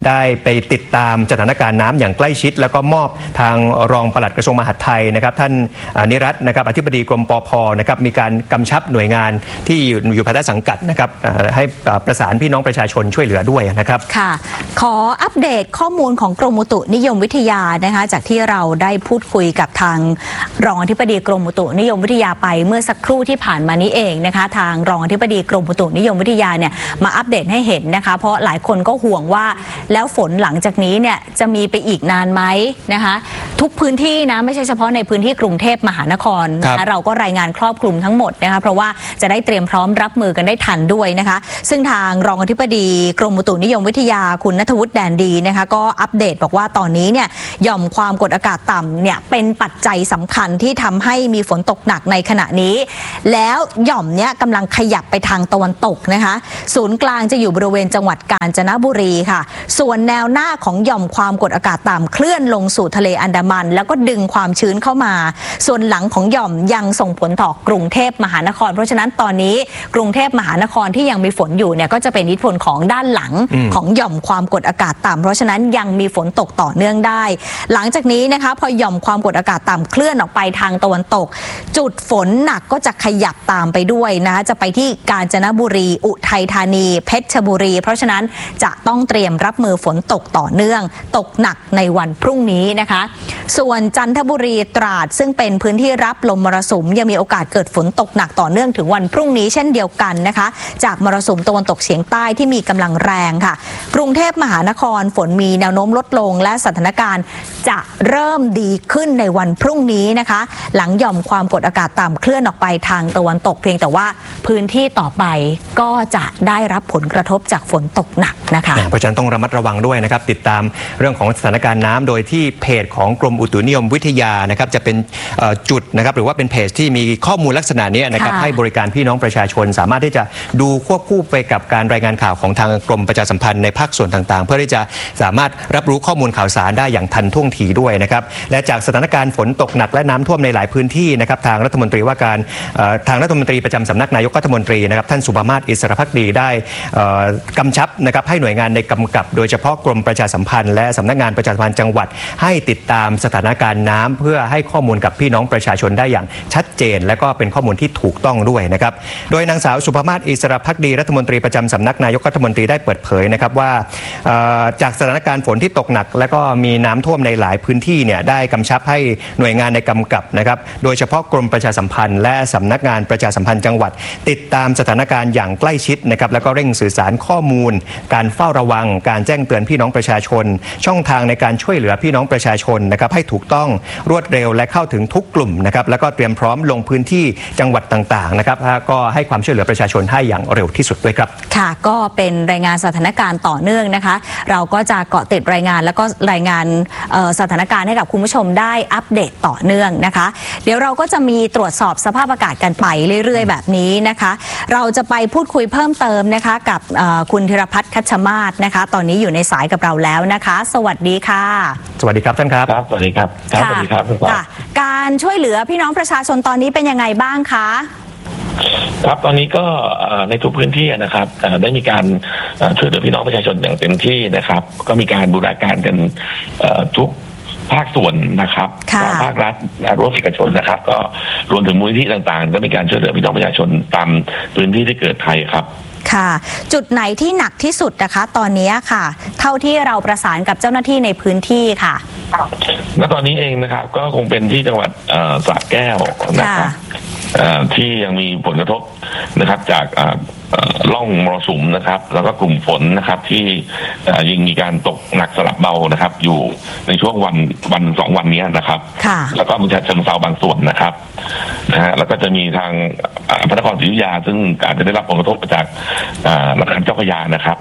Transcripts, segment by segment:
ได้ไปติดตามสถานการณ์น้ำอย่างใกล้ชิดแล้วก็มอบทางรองปลัดกระทรวงมหาดไทยนะครับท่านนิรัตน์นะครับอธิบดีกรมปภ.นะครับมีการกำชับหน่วยงานที่อยู่ภายใต้สังกัดนะครับให้ประสานพี่น้องประชาชนช่วยเหลือด้วยนะครับค่ะขออัปเดตข้อมูลของกรมอุตุนิยมวิทยานะคะจากที่เราได้พูดคุยกับทางรองอธิบดีกรมอุตุนิยมวิทยาไปเมื่อสักครู่ที่ผ่านมานี้เองนะคะทางรองอธิบดีกรมอุตุนิยมวิทยาเนี่ยมาอัปเดตให้เห็นนะคะเพราะหลายคนก็ห่วงว่าแล้วฝนหลังจากนี้เนี่ยจะมีไปอีกนานไหมนะคะทุกพื้นที่นะไม่ใช่เฉพาะในพื้นที่กรุงเทพมหานครนะคะเราก็รายงานครอบคลุมทั้งหมดนะคะเพราะว่าจะได้เตรียมพร้อมรับมือกันได้ทันด้วยนะคะซึ่งทางรองอธิบดีกรมอุตุนิยมวิทยาคุณณัฐวุฒิแดนดีนะคะก็อัปเดตบอกว่าตอนนี้เนี่ยหย่อมความกดอากาศต่ำเนี่ยเป็นปัจจัยสำคัญที่ทำให้มีฝนตกหนักในขณะนี้แล้วหย่อมเนี่ยกำลังขยับไปทางตะวันตกนะคะศูนย์กลางจะอยู่บริเวณจังหวัดกาญจนบุรีค่ะส่วนแนวหน้าของหย่อมความกดอากาศต่ำเคลื่อนลงสู่ทะเลอันดามันแล้วก็ดึงความชื้นเข้ามาส่วนหลังของหย่อมยังส่งผลต่อกรุงเทพมหานครเพราะฉะนั้นตอนนี้กรุงเทพมหานครที่ยังมีฝนอยู่เนี่ยก็จะเป็นอิทธิพลของด้านหลังของหย่อมความกดอากาศต่ำเพราะฉะนั้นยังมีฝนตกต่อเนื่องได้หลังจากนี้นะคะพอหย่อมความกดอากาศต่ำเคลื่อนออกไปทางตะวันตกจุดฝนหนักก็จะขยับตามไปด้วยนะจะไปที่กาญจนบุรีอุทัยธานีเพชรบุรีเพราะฉะนั้นจะต้องเตรียมรับมือฝนตกต่อเนื่องตกหนักในวันพรุ่งนี้นะคะส่วนจันทบุรีตราดซึ่งเป็นพื้นที่รับลมมรสุมยังมีโอกาสเกิดฝนตกหนักต่อเนื่องถึงวันพรุ่งนี้เช่นเดียวกันนะคะจากมรสุมตะวันตกเฉียงใต้ที่มีกำลังแรงค่ะกรุงเทพมหานครฝนมีแนวโน้มลดลงและสถานการณ์จะเริ่มดีขึ้นในวันพรุ่งนี้นะคะหลังหย่อมความกดอากาศต่ำเคลื่อนออกไปทางตะวันตกเพียงแต่ว่าพื้นที่ต่อไปก็จะได้รับผลกระทบจากฝนตกหนักนะคะเพราะฉะนั้นต้องระมัดระวังด้วยนะครับติดตามเรื่องของสถานการณ์น้ำโดยที่เพจของกรมอุตุนิยมวิทยานะครับจะเป็นจุดนะครับหรือว่าเป็นเพจที่มีข้อมูลลักษณะนี้นะครับให้บริการพี่น้องประชาชนสามารถที่จะดูควบคู่ไปกับการรายงานข่าวของทางกรมประชาสัมพันธ์ในภาคส่วนต่างๆเพื่อที่จะสามารถรับรู้ข้อมูลข่าวสารได้อย่างทันท่วงทีด้วยนะครับและจากสถานการณ์ฝนตกหนักและน้ำท่วมในหลายพื้นที่นะครับทางรัฐมนตรีว่าการทางรัฐมนตรีประจำสำนักนายกรัฐมนตรีนะครับท่านสุภมาศอิสรภักดีได้กำชับนะครับให้หน่วยงานในกำกับโดยเฉพาะกรมประชาสัมพันธ์และสำนักงานประชาสัมพันธ์จังหวัดให้ติดตามสถานการณ์น้ำเพื่อให้ข้อมูลกับพี่น้องประชาชนได้อย่างชัดเจนและก็เป็นข้อมูลที่ถูกต้องด้วยนะครับโดยนางสาวสุภมาศอิสรภักดีรัฐมนตรีประจำสำนักนายกรัฐมนตรีได้เปิดเผยนะครับว่าจากสถานการณ์ฝนที่ตกหนักและก็มีน้ำท่วมในหลายพื้นที่เนี่ยได้กำชับให้หน่วยงานในกำกับนะครับโดยเฉพาะกรมประชาสัมพันธ์และสำนักงานประชาสัมพันธ์จังหวัดติดตามสถานการณ์อย่างใกล้ชิดนะครับแล้วก็เร่งสื่อสารข้อมูลการเฝ้าระวังการแจ้งเตือนพี่น้องประชาชนช่องทางในการช่วยเหลือพี่น้องประชาชนนะครับให้ถูกต้องรวดเร็วและเข้าถึงทุกกลุ่มนะครับแล้วก็เตรียมพร้อมลงพื้นที่จังหวัดต่างๆนะครับก็ให้ความช่วยเหลือประชาชนให้อย่างเร็วที่สุดด้วยครับค่ะก็เป็นรายงานสถานการณ์ต่อเนื่องนะคะเราก็จะเกาะติดรายงานแล้วก็รายงานสถานการณ์ให้กับคุณผู้ชมได้อัปเดตต่อเนื่องนะคะเดี๋ยวเราก็จะมีตรวจสอบสภาพอากาศกันไปเรื่อยๆแบบนี้นะคะเราจะไปพูดคุยเพิ่มเติมนะคะกับคุณธีรพัฒน์คัชมาศนะคะตอนนี้อยู่ในสายกับเราแล้วนะคะสวัสดีค่ะสวัสดีครับท่านครับสวัสดีครับสวัสดีครับการช่วยเหลือพี่น้องประชาชนตอนนี้เป็นยังไงบ้างคะครับตอนนี้ก็ในทุกพื้นที่นะครับได้มีการช่วยเหลือพี่น้องประชาชนอย่างเต็มที่นะครับก็มีการบูรณาการกันทุกภาคส่วนนะครับภาครัฐร่วมเอกชนนะครับก็รวมถึงมูลนิธิต่างๆก็มีการช่วยเหลือพี่น้องประชาชนตามพื้นที่ที่เกิดภัยครับค่ะจุดไหนที่หนักที่สุดนะคะตอนนี้ค่ะเท่าที่เราประสานกับเจ้าหน้าที่ในพื้นที่ค่ะณตอนนี้เองนะครับก็คงเป็นที่จังหวัดสระแก้วนะครับที่ยังมีผลกระทบนะครับจากร่องมรสุมนะครับแล้วก็กลุ่มฝนนะครับที่ยังมีการตกหนักสลับเบานะครับอยู่ในช่วงวันสองวันนี้นะครับแล้วก็มีฉะเชิงเทราบางส่วนนะครับนะฮะแล้วก็จะมีทางพระนครศรีอยุธยาซึ่งอาจจะได้รับผลกระทบจากลำธารเจ้าพระยานะครับ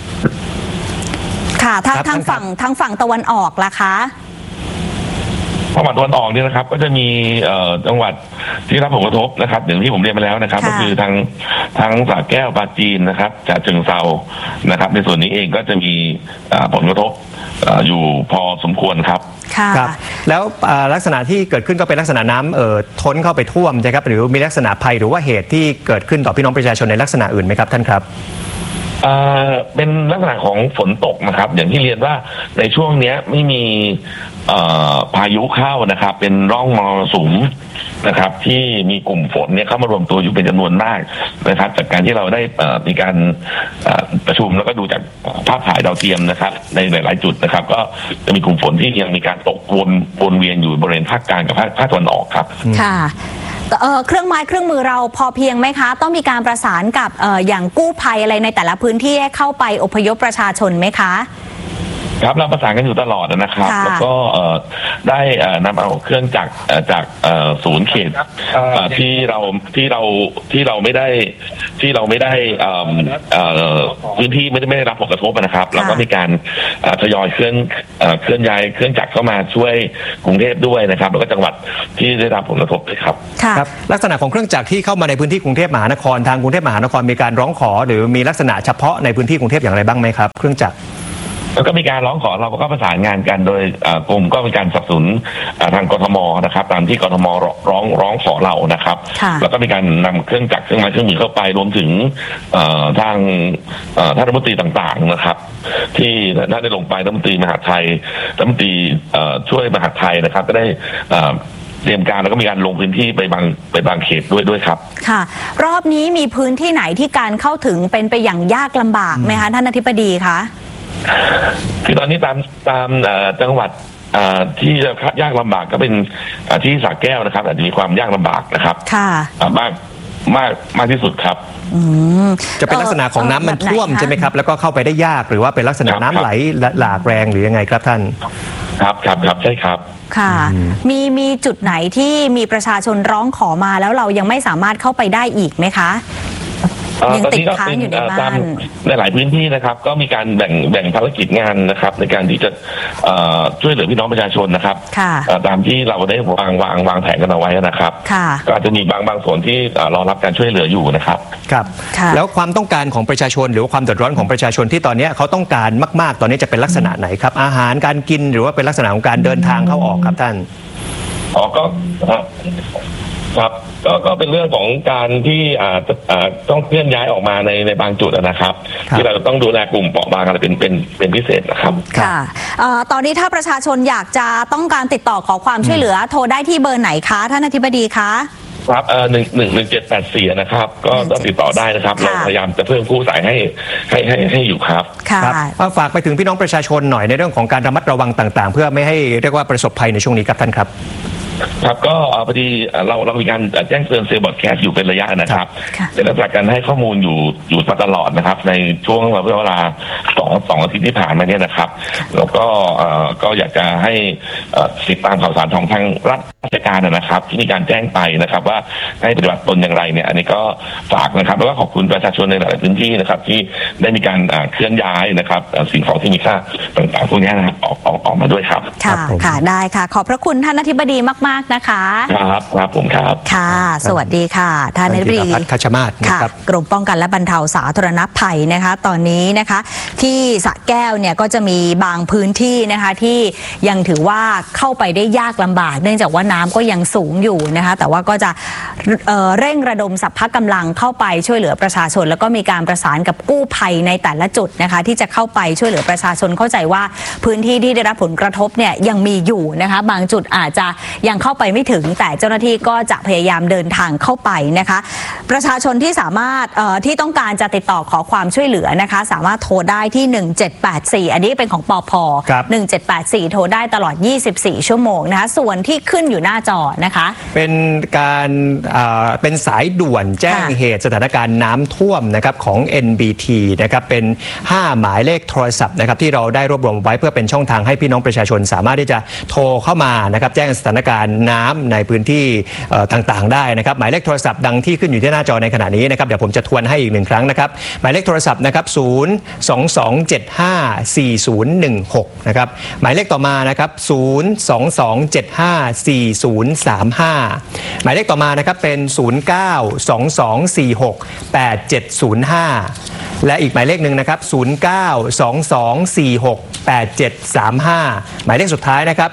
ค่ะทางฝั่งตะวันออกล่ะคะฝั่งตะวันออกเนี่ยนะครับก็จะมีจังหวัดที่รับผลกระทบนะครับอย่างที่ผมเรียนไปแล้วนะครับก็คือทางสระแก้วปราจีนนะครับฉะเชิงเทรานะครับในส่วนนี้เองก็จะมีผลกระทบอยู่พอสมควรครับครับแล้วลักษณะที่เกิดขึ้นก็เป็นลักษณะน้ำท้นเข้าไปท่วมใช่ครับหรือมีลักษณะภัยหรือว่าเหตุที่เกิดขึ้นต่อพี่น้องประชาชนในลักษณะอื่นไหมครับท่านครับเป็นลักษณะของฝนตกนะครับ อย่างที่เรียนว่าในช่วงนี้ไม่มีพายุเข้านะครับเป็นร่องมรสุมนะครับที่มีกลุ่มฝนเนี่ยเข้ามารวมตัวอยู่เป็นจำนวนมากนะครับจากการที่เราได้มีการประชุมแล้วก็ดูจากภาพถ่ายดาวเทียมนะครับในหลายๆจุดนะครับก็จะมีกลุ่มฝนที่ยังมีการตกวนเวียนอยู่บริเวณภาคกลางกับภาคตะวันออกครับค่ะเครื่องไม้เครื่องมือเราพอเพียงไหมคะต้องมีการประสานกับอย่างกู้ภัยอะไรในแต่ละพื้นที่ให้เข้าไปอพยพประชาชนไหมคะครับเราประสานกันอยู่ตลอดนะครับแล้วก็ได้นำเอาเครื่องจักรจากศูนย์เขตที่เราไม่ได้พื้นที่ไม่ได้รับผลกระทบนะครับเราก็มีการทยอยเคลื่อนย้ายเครื่องจักรเข้ามาช่วยกรุงเทพด้วยนะครับแล้วก็จังหวัดที่ได้รับผลกระทบด้วยครับครับลักษณะของเครื่องจักรที่เข้ามาในพื้นที่กรุงเทพมหานครทางกรุงเทพมหานครมีการร้องขอหรือมีลักษณะเฉพาะในพื้นที่กรุงเทพอย่างไรบ้างไหมครับเครื่องจักรแล้วก็มีการร้องขอเราก็ประสานงานกันโดยกลุ่มก็มีการสนับสนุนทางกทมนะครับตามที่กทมร้องขอเรานะครับแล้วก็มีการนำเครื่องจักรเครื่องไม้เครื่องมือเข้าไปรวมถึงทางท่านรัฐมนตรีต่างๆนะครับที่ท่านได้ลงไปรัฐมนตรีมหาดไทยรัฐมนตรีช่วยมหาดไทยนะครับก็ได้เตรียมการแล้วก็มีการลงพื้นที่ไปบางเขตด้วยครับค่ะรอบนี้มีพื้นที่ไหนที่การเข้าถึงเป็นไปอย่างยากลำบากไหมคะท่านอธิบดีคะคือตอนนี้ตามจังหวัดที่จะยากลำบากก็เป็นที่สระแก้วนะครับอาจจะมีความยากลำบากนะครับค่ะมากที่สุดครับจะเป็นลักษณะของน้ำมันท่วมใช่ไหมครับแล้วก็เข้าไปได้ยากหรือว่าเป็นลักษณะน้ำไหลหลากแรงหรือยังไงครับท่านครับใช่ครับค่ะมีจุดไหนที่มีประชาชนร้องขอมาแล้วเรายังไม่สามารถเข้าไปได้อีกไหมคะยังติดค้างอยู่ในบ้านในหลายพื้นที่นะครับก็มีการแบ่งภารกิจงานนะครับในการที่จะช่วยเหลือพี่น้องประชาชนนะครับตามที่เราได้วางแผนกันเอาไว้นะครับก็อาจจะมีบางส่วนที่รอรับการช่วยเหลืออยู่นะครับครับแล้วความต้องการของประชาชนหรือว่าความเดือดร้อนของประชาชนที่ตอนนี้เขาต้องการมากๆตอนนี้จะเป็นลักษณะไหนครับอาหารการกินหรือว่าเป็นลักษณะของการเดินทางเข้าออกครับท่านก็ก็เป็นเรื่องของการที่ต้องเคลื่อนย้ายออกมาในบางจุดนะครับที่เราต้องดูแลกลุ่มเปราะบางอะไรเป็นพิเศษนะครับค่ะตอนนี้ถ้าประชาชนอยากจะต้องการติดต่อขอความช่วยเหลือโทรได้ที่เบอร์ไหนคะท่านอธิบดีคะครับ1784นะครับก็ต้องติดต่อได้นะครับเราพยายามจะเพิ่มคู่สายให้อยู่ครับครับฝากไปถึงพี่น้องประชาชนหน่อยในเรื่องของการระมัดระวังต่างๆเพื่อไม่ให้เรียกว่าประสบภัยในช่วงนี้ครับท่านครับครับก็พอดีเรามีการแจ้งเตือนเซลล์บอดแคสต์อยู่เป็นระยะนะครับเป็นลักษณะการให้ข้อมูลอยู่มาตลอดนะครับในช่วงเวลา2 อาทิตย์ที่ผ่านมาเนี่ยนะครับแล้วก็อยากจะให้ติดตามข่าวสารของทางราชการนะครับที่มีการแจ้งไปนะครับว่าให้ปฏิบัติตนอย่างไรเนี่ยอันนี้ก็ฝากนะครับแล้วก็ขอบคุณประชาชนในหลายพื้นที่นะครับที่ได้มีการเคลื่อนย้ายนะครับสิ่งของที่มีค่าต่างๆพวกนี้นะครับออกมาด้วยครับค่ะได้ค่ะขอบพระคุณท่านอธิบดีมากๆนะคะครับผมครับค่ะสวัสดีค่ะท่านอธิบดีคัชมาศครับกรมป้องกันและบรรเทาสาธารณภัยนะคะตอนนี้นะคะที่สระแก้วเนี่ยก็จะมีบางพื้นที่นะคะที่ยังถือว่าเข้าไปได้ยากลำบากเนื่องจากว่าน้ำก็ยังสูงอยู่นะคะแต่ว่าก็จะเร่งระดมสรรพกำลังเข้าไปช่วยเหลือประชาชนแล้วก็มีการประสานกับกู้ภัยในแต่ละจุดนะคะที่จะเข้าไปช่วยเหลือประชาชนเข้าใจว่าพื้นที่ที่ได้รับผลกระทบเนี่ยยังมีอยู่นะคะบางจุดอาจจะยังเข้าไปไม่ถึงแต่เจ้าหน้าที่ก็จะพยายามเดินทางเข้าไปนะคะประชาชนที่สามารถที่ต้องการจะติดต่อขอความช่วยเหลือนะคะสามารถโทรได้ที่1784อันนี้เป็นของปภ1784โทรได้ตลอด24ชั่วโมงนะคะส่วนที่ขึ้นอยู่หน้าจอนะคะเป็นการเป็นสายด่วนแจ้งเหตุสถานการณ์น้ำท่วมนะครับของ NBT นะครับเป็น5หมายเลขโทรศัพท์นะครับที่เราได้รวบรวมไว้เพื่อเป็นช่องทางให้พี่น้องประชาชนสามารถที่จะโทรเข้ามานะครับแจ้งสถานการณ์น้ำในพื้นที่ต่างๆได้นะครับหมายเลขโทรศัพท์ดังที่ขึ้นอยู่ที่หน้าจอในขณะนี้นะครับเดี๋ยวผมจะทวนให้อีก1ครั้งนะครับหมายเลขโทรศัพท์นะครับ022754016นะครับหมายเลขต่อมานะครับ022754035หมายเลขต่อมานะครับเป็น0922468705และอีกหมายเลขหนึ่งนะครับ0922468735 หมายเลขสุดท้ายนะครับ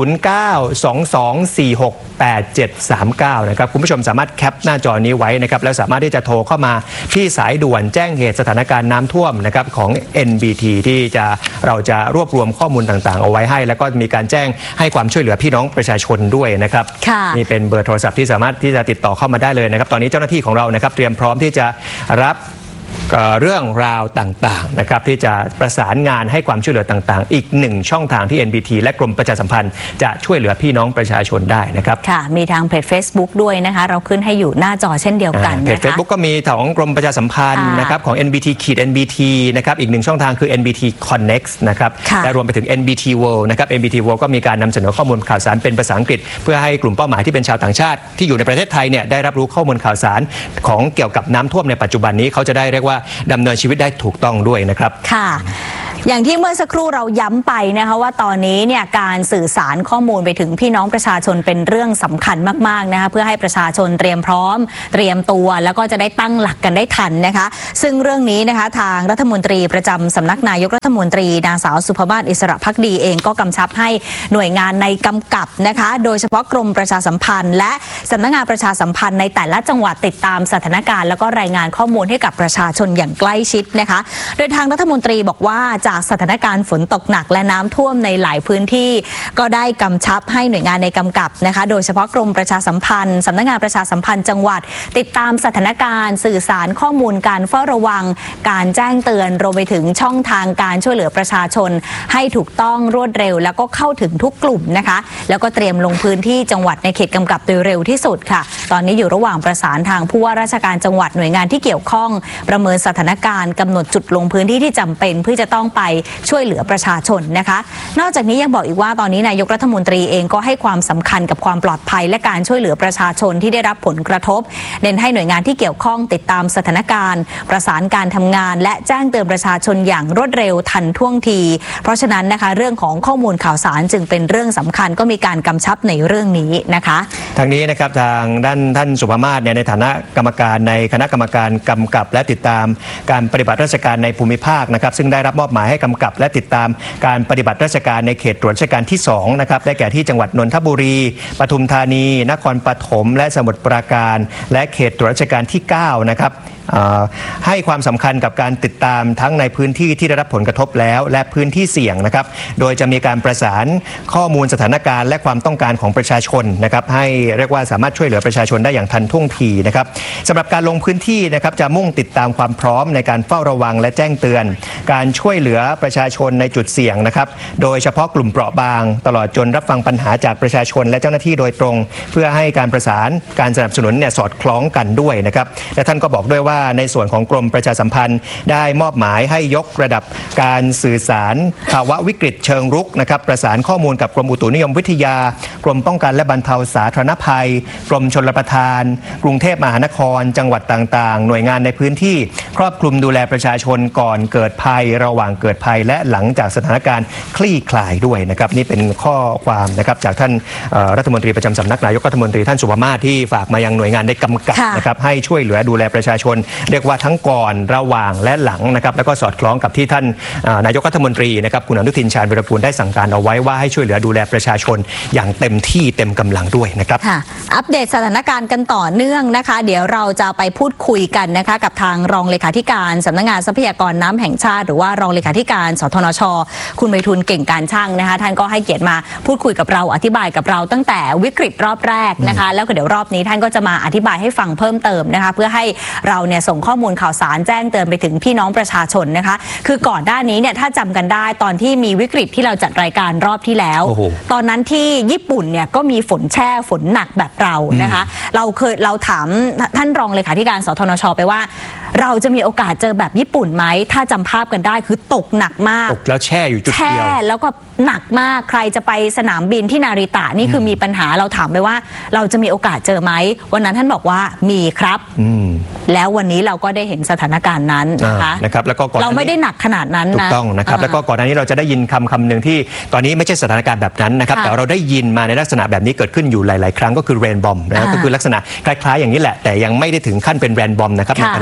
0922468739นะครับคุณผู้ชมสามารถแคปหน้าจอนี้ไว้นะครับแล้วสามารถที่จะโทรเข้ามาที่สายด่วนแจ้งเหตุสถานการณ์น้ำท่วมนะครับของ NBT ที่เราจะรวบรวมข้อมูลต่างๆเอาไว้ให้แล้วก็มีการแจ้งให้ความช่วยเหลือพี่น้องประชาชนด้วยนะครับนี่เป็นเบอร์โทรศัพท์ที่สามารถที่จะติดต่อเข้ามาได้เลยนะครับตอนนี้เจ้าหน้าที่ของเรานะครับเตรียมพร้อมที่จะรับเรื่องราวต่างๆนะครับที่จะประสานงานให้ความช่วยเหลือต่างๆอีกหนึ่งช่องทางที่ NBT และกรมประชาสัมพันธ์จะช่วยเหลือพี่น้องประชาชนได้นะครับค่ะมีทางเพจ Facebook ด้วยนะคะเราขึ้นให้อยู่หน้าจอเช่นเดียวกันเพจ Facebook ก็มีของกรมประชาสัมพันธ์นะครับของ NBTนะครับอีกหนึ่งช่องทางคือ NBT Connect นะครับและรวมไปถึง NBT World นะครับ NBT World ก็มีการนำเสนอข้อมูลข่าวสารเป็นภาษาอังกฤษเพื่อให้กลุ่มเป้าหมายที่เป็นชาวต่างชาติที่อยู่ในประเทศไทยเนี่ยได้รับรู้ข้อมูลข่าวสารของเกี่ยวกับน้ำท่วมในปัจจุบันนี้เขาจะได้เรียกว่าดำเนินชีวิตได้ถูกต้องด้วยนะครับค่ะอย่างที่เมื่อสักครู่เราย้ำไปนะคะว่าตอนนี้เนี่ยการสื่อสารข้อมูลไปถึงพี่น้องประชาชนเป็นเรื่องสำคัญมากๆนะคะเพื่อให้ประชาชนเตรียมพร้อมเตรียมตัวแล้วก็จะได้ตั้งหลักกันได้ทันนะคะซึ่งเรื่องนี้นะคะทางรัฐมนตรีประจำสำนักนายกรัฐมนตรีนางสาวสุภมาศอิสระภักดีเองก็กำชับให้หน่วยงานในกำกับนะคะโดยเฉพาะกรมประชาสัมพันธ์และสำนักงานประชาสัมพันธ์ในแต่ละจังหวัดติดตามสถานการณ์แล้วก็รายงานข้อมูลให้กับประชาชนอย่างใกล้ชิดนะคะโดยทางรัฐมนตรีบอกว่าจากสถานการณ์ฝนตกหนักและน้ำท่วมในหลายพื้นที่ก็ได้กำชับให้หน่วยงานในกำกับนะคะโดยเฉพาะกรมประชาสัมพันธ์สำนักงานประชาสัมพันธ์จังหวัดติดตามสถานการณ์สื่อสารข้อมูลการเฝ้าระวังการแจ้งเตือนรวมไปถึงช่องทางการช่วยเหลือประชาชนให้ถูกต้องรวดเร็วแล้วก็เข้าถึงทุกกลุ่มนะคะแล้วก็เตรียมลงพื้นที่จังหวัดในเขตกำกับโดยเร็วที่สุดค่ะตอนนี้อยู่ระหว่างประสานทางผู้ว่าราชการจังหวัดหน่วยงานที่เกี่ยวข้องประเมินสถานการณ์กำหนดจุดลงพื้นที่ที่จำเป็นเพื่อจะต้องไปช่วยเหลือประชาชนนะคะนอกจากนี้ยังบอกอีกว่าตอนนี้นายกรัฐมนตรีเองก็ให้ความสำคัญกับความปลอดภัยและการช่วยเหลือประชาชนที่ได้รับผลกระทบเน้นให้หน่วยงานที่เกี่ยวข้องติดตามสถานการณ์ประสานการทำงานและแจ้งเตือนประชาชนอย่างรวดเร็วทันท่วงทีเพราะฉะนั้นนะคะเรื่องของข้อมูลข่าวสารจึงเป็นเรื่องสำคัญก็มีการกำชับในเรื่องนี้นะคะทางนี้นะครับทางด้านท่านสุภมาศในฐานะกรรมการในคณะกรรมการกำกับและติดตามการปฏิบัติราชการในภูมิภาคนะครับซึ่งได้รับมอบหมายให้กำกับและติดตามการปฏิบัติราชการในเขตตรวจราชการที่2นะครับได้แก่ที่จังหวัดนนทบุรีปทุมธานีนครปฐมและสมุทรปราการและเขตตรวจราชการที่9นะครับให้ความสำคัญกับการติดตามทั้งในพื้นที่ที่ได้รับผลกระทบแล้วและพื้นที่เสี่ยงนะครับโดยจะมีการประสานข้อมูลสถานการณ์และความต้องการของประชาชนนะครับให้เรียกว่าสามารถช่วยเหลือประชาชนได้อย่างทันท่วงทีนะครับสำหรับการลงพื้นที่นะครับจะมุ่งติดตามความพร้อมในการเฝ้าระวังและแจ้งเตือนการช่วยเหลือประชาชนในจุดเสี่ยงนะครับโดยเฉพาะกลุ่มเปราะบางตลอดจนรับฟังปัญหาจากประชาชนและเจ้าหน้าที่โดยตรงเพื่อให้การประสานการสนับสนุนเนี่ยสอดคล้องกันด้วยนะครับและท่านก็บอกด้วยว่าในส่วนของกรมประชาสัมพันธ์ได้มอบหมายให้ยกระดับการสื่อสารภาวะวิกฤตเชิงรุกนะครับประสานข้อมูลกับกรมอุตุนิยมวิทยากรมป้องกันและบรรเทาสาธารณภัยกรมชลประทานกรุงเทพมหานครจังหวัดต่างๆหน่วยงานในพื้นที่ครอบคลุมดูแลประชาชนก่อนเกิดภัยระหว่างเกิดภัยและหลังจากสถานการณ์คลี่คลายด้วยนะครับนี่เป็นข้อความนะครับจากท่านรัฐมนตรีประจำสำนักนายกรัฐมนตรีท่านสุภมาศที่ฝากมายังหน่วยงานในกำกับนะครับให้ช่วยเหลือดูแลประชาชนเรียกว่าทั้งก่อนระหว่างและหลังนะครับแล้วก็สอดคล้องกับที่ท่านนายกรัฐมนตรีนะครับคุณอนุทินชาญวีรกูลได้สั่งการเอาไว้ว่าให้ช่วยเหลือดูแลประชาชนอย่างเต็มที่เต็มกำลังด้วยนะครับอัปเดตสถานการณ์กันต่อเนื่องนะคะเดี๋ยวเราจะไปพูดคุยกันนะคะกับทางรองเลขาธิการสำนักงานทรัพยากรน้ำแห่งชาติหรือว่ารองเลขาธิการสทนช.คุณไพฑูรย์เก่งการช่างนะคะท่านก็ให้เกียรติมาพูดคุยกับเราอธิบายกับเราตั้งแต่วิกฤตรอบแรกนะคะแล้วก็เดี๋ยวรอบนี้ท่านก็จะมาอธิบายให้ฟังเพิ่มเติมนะคะเพื่อให้เราเนี่ยส่งข้อมูลข่าวสารแจ้งเตือนไปถึงพี่น้องประชาชนนะคะคือก่อนหน้านี้เนี่ยถ้าจำกันได้ตอนที่มีวิกฤตที่เราจัดรายการรอบที่แล้วตอนนั้นที่ญี่ปุ่นเนี่ยก็มีฝนแช่ฝนหนักแบบเรานะคะเราถามท่านรองเลขาธิการสทนช.ไปว่าเราจะมีโอกาสเจอแบบญี่ปุ่นไหมถ้าจำภาพกันได้คือตกหนักมากตกแล้วแช่อยู่จุดเดียวแช่แล้วก็หนักมากใครจะไปสนามบินที่นาริตะนี่คือมีปัญหาเราถามไปว่าเราจะมีโอกาสเจอไหมวันนั้นท่านบอกว่ามีครับแล้ววันนี้เราก็ได้เห็นสถานการณ์นั้นนะครับแล้วก็เราไม่ได้หนักขนาดนั้นนะถูกต้องนะครับแล้วก็ก่อนหน้านี้เราจะได้ยินคำหนึ่งที่ตอนนี้ไม่ใช่สถานการณ์แบบนั้นนะครับแต่เราได้ยินมาในลักษณะแบบนี้เกิดขึ้นอยู่หลายๆครั้งก็คือเรนบอมนะก็คือลักษณะคล้ายๆอย่างนี้แหละแต่ยังไม่ได้ถึงขั้นเป็นแรนบอมนะครับในขณะนี้ต้อง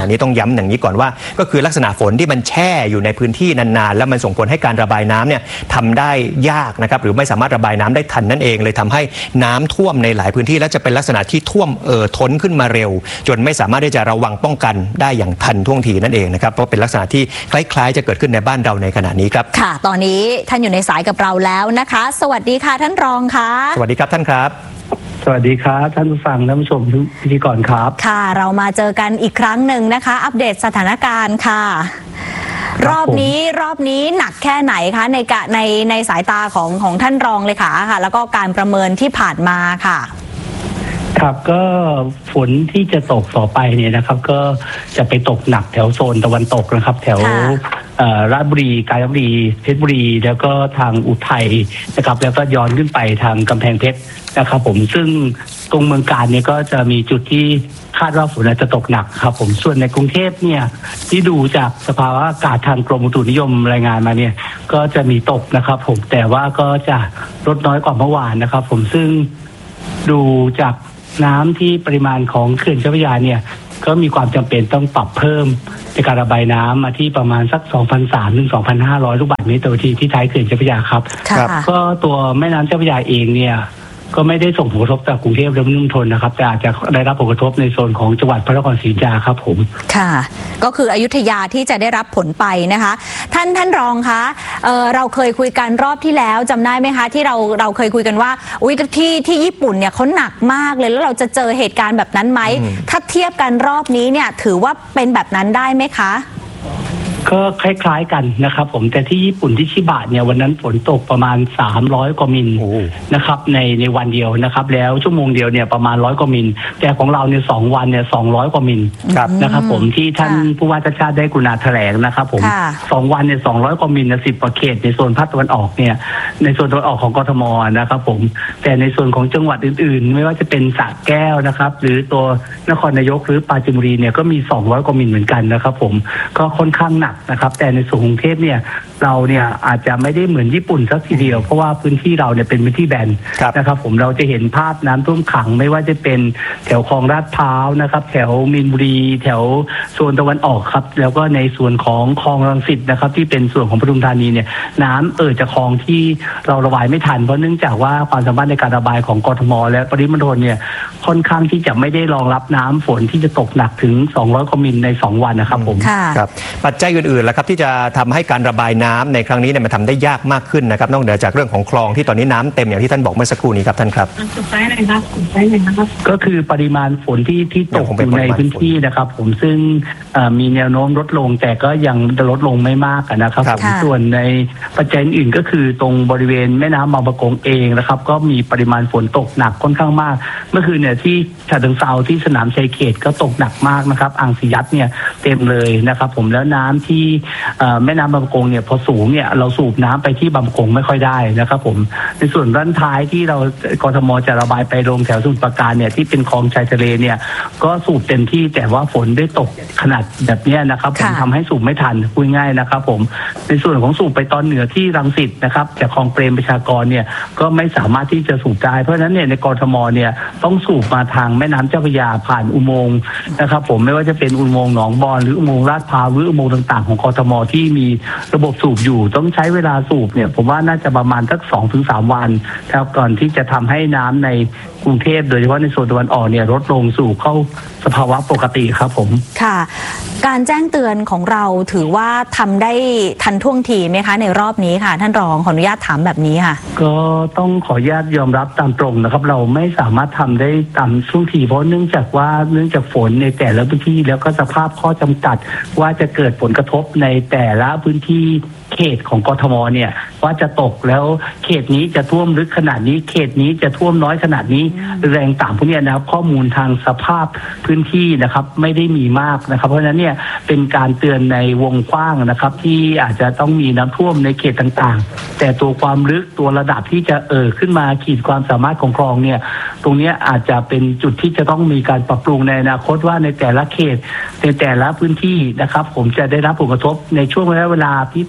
ย้ำอย่างนี้ก่อนว่าก็คือลักษณะฝนที่มันแช่อยู่ในพื้นที่นานๆแล้วมันส่งผลให้การระบายน้ำเนี่ยทำได้ยากนะครับหรือไม่สามารถระบายน้ำได้ทันนั่นเองเลยทำให้น้ำท่วมในหลายพื้นที่และจะเป็นลักษณะที่ท่วมท้นขึ้นมาเร็วจนไม่สามารถที่จะระวังป้องกันได้อย่างทันท่วงทีนั่นเองนะครับเพราะเป็นลักษณะที่คล้ายๆจะเกิดขึ้นในบ้านเราในขณะนี้ครับค่ะตอนนี้ท่านอยู่ในสายกับเราแล้วนะคะสวัสดีค่ะท่านรองค่ะสวัสดีครับท่านครับสวัสดีครับท่านผู้ฟังท่านผู้ชมทุกพิธีกรครับค่ะเรามาเจอกันอีกครั้งหนึ่งนะคะอัปเดตสถานการณ์ค่ะรอบนี้หนักแค่ไหนคะในสายตาของท่านรองเลยค่ะแล้วก็การประเมินที่ผ่านมาค่ะครับก็ฝนที่จะตกต่อไปเนี่ยนะครับก็จะไปตกหนักแถวโซนตะวันตกนะครับแถวราชบุรีกาญจนบุรีเพชรบุรีแล้วก็ทางอุทัยนะครับแล้วก็ย้อนขึ้นไปทางกำแพงเพชรนะครับผมซึ่งตรงเมืองกาญเนี่ยก็จะมีจุดที่คาดว่าฝนจะตกหนักครับผมส่วนในกรุงเทพเนี่ยที่ดูจากสภาวะอากาศทางกรมอุตุนิยมรายงานมาเนี่ยก็จะมีตกนะครับผมแต่ว่าก็จะลดน้อยกว่าเมื่อวานนะครับผมซึ่งดูจากน้ำที่ปริมาณของเขื่อนเจ้าพระยาเนี่ยก็มีความจำเป็นต้องปรับเพิ่มในการระบายน้ำมาที่ประมาณสัก 2,300 ถึง 2,500 ลูกบาศก์เมตรต่อนาทีที่ท้ายเขื่อนเจ้าพระยาครับก็ตัวแม่น้ำเจ้าพระยาเองเนี่ยก็ไม่ได้ส่งผลกระทบจากกรุงเทพและปริมณฑลนะครับแต่อาจจะได้รับผลกระทบในโซนของจังหวัดพระนครศรีอยุธยาครับผมค่ะก็คืออยุธยาที่จะได้รับผลไปนะคะท่านรองคะเราเคยคุยกันรอบที่แล้วจำได้ไหมคะที่เราเคยคุยกันว่าที่ญี่ปุ่นเนี่ยเขาหนักมากเลยแล้วเราจะเจอเหตุการณ์แบบนั้นไหมถ้าเทียบกันรอบนี้เนี่ยถือว่าเป็นแบบนั้นได้ไหมคะก็คล้ายๆกันนะครับผมแต่ที่ญี่ปุ่นที่ชิบะเนี่ยวันนั้นฝนตกประมาณ300 กว่ามิลนะครับในวันเดียวนะครับแล้วชั่วโมงเดียวเนี่ยประมาณ100 กว่ามิลแต่ของเราเนี่ย2 วันเนี่ย200 กว่ามิลนะครับผมที่ท่านผู้ว่าราชการได้กรุณาแถลงนะครับผม2 วันเนี่ย200 กว่ามิล10 กว่าเขตในโซนภาคตะวันออกเนี่ยในโซนตะวันออกของกทมนะครับผมแต่ในส่วนของจังหวัดอื่นๆไม่ว่าจะเป็นสระแก้วนะครับหรือตัวนครนายกหรือปราจีนบุรีเนี่ยก็มี200 กว่ามิลเหมือนกันนะครับผมก็ค่อนข้างหนักนะครับแต่ในส่วนกรุงเทพเนี่ยเราเนี่ยอาจจะไม่ได้เหมือนญี่ปุ่นสักทีเดียวเพราะว่าพื้นที่เราเนี่ยเป็นพื้นที่แบนนะครับผมเราจะเห็นภาพน้ำท่วมขังไม่ว่าจะเป็นแถวคลองลาดพร้าวนะครับแถวมีนบุรีแถวโซนตะวันออกครับแล้วก็ในส่วนของคลองรังสิตนะครับที่เป็นส่วนของปทุมธานีเนี่ยน้ำจากคลองที่เราระบายไม่ทันเพราะเนื่องจากว่าความสามารถในการระบายของกทมและปริมณฑลเนี่ยค่อนข้างที่จะไม่ได้รองรับน้ำฝนที่จะตกหนักถึง200 กว่ามิลใน2 วันนะครับผมครับปัจจัยอื่นๆแล้วครับที่จะทำให้การระบายน้ำในครั้งนี้เนี่ยมันทำได้ยากมากขึ้นนะครับนอกเหนือจากเรื่องของคลองที่ตอนนี้น้ำเต็มอย่างที่ท่านบอกเมื่อสักครู่นี้ครับท่านครับก็คือปริมาณฝนที่ตกอยู่ในพื้นที่นะครับผมซึ่งมีแนวโน้มลดลงแต่ก็ยังลดลงไม่มากนะครับส่วนในปัจจัยอื่นก็คือตรงบริเวณแม่น้ำบางประกงเองนะครับก็มีปริมาณฝนตกหนักค่อนข้างมากเมื่อคืนเนี่ยที่ฉะเชิงเทราที่สนามชัยเขตก็ตกหนักมากนะครับอ่างศิยัดเนี่ยเต็มเลยนะครับผมแล้วน้ำที่แม่น้ำบางประกงเนี่ยพอสูงเนี่ยเราสูบน้ำไปที่บางประกงไม่ค่อยได้นะครับผมในส่วนด้านท้ายที่เรากทมจะระบายไปลงแถวสมุทรปราการเนี่ยที่เป็นคลองชายทะเลเนี่ยก็สูบเต็มที่แต่ว่าฝนได้ตกขนาดแบบนี้นะครับผมทำให้สูบไม่ทันพูดง่ายนะครับผมในส่วนของสูบไปตอนเหนือที่รังสิตนะครับจากคลองเปรมประชากรเนี่ยก็ไม่สามารถที่จะสูบได้เพราะฉะนั้นเนี่ยในกทมเนี่ยต้องสูบมาทางแม่น้ำเจ้าพระยาผ่านอุโมงค์นะครับผมไม่ว่าจะเป็นอุโมงค์หนองบอนหรืออุโมงค์ลาดพร้าวหรืออุโมงค์ต่างๆของกทมที่มีระบบสูบอยู่ต้องใช้เวลาสูบเนี่ยผมว่าน่าจะประมาณสัก 2-3 วันครับก่อนที่จะทำให้น้ำในกรุงเทพโดยเฉพาะในโซนตะวันออกเนี่ยลดลงสู่เข้าสภาวะปกติครับผมค่ะการแจ้งเตือนของเราถือว่าทำได้ทันท่วงทีไหมคะในรอบนี้ค่ะท่านรองขออนุญาตถามแบบนี้ค่ะก็ต้องขออนุญาตยอมรับตามตรงนะครับเราไม่สามารถทำได้ตามท่วงทีเพราะเนื่องจากฝนในแต่ละพื้นที่แล้วก็สภาพข้อจำกัดว่าจะเกิดผลกระทบในแต่ละพื้นที่เขตของกทมเนี่ยว่าจะตกแล้วเขตนี้จะท่วมลึกขนาดนี้เขตนี้จะท่วมน้อยขนาดนี้แรงต่างพวกนี้นะครับข้อมูลทางสภาพพื้นที่นะครับไม่ได้มีมากนะครับเพราะฉะนั้นเนี่ยเป็นการเตือนในวงกว้างนะครับที่อาจจะต้องมีน้ำท่วมในเขตต่างๆแต่ตัวความลึกตัวระดับที่จะขึ้นมาขีดความสามารถของคลองเนี่ยตรงนี้อาจจะเป็นจุดที่จะต้องมีการปรับปรุงในอนาคตว่าในแต่ละเขตในแต่ละพื้นที่นะครับผมจะได้รับผลกระทบในช่วงระยะเวลาที่แตกต่าง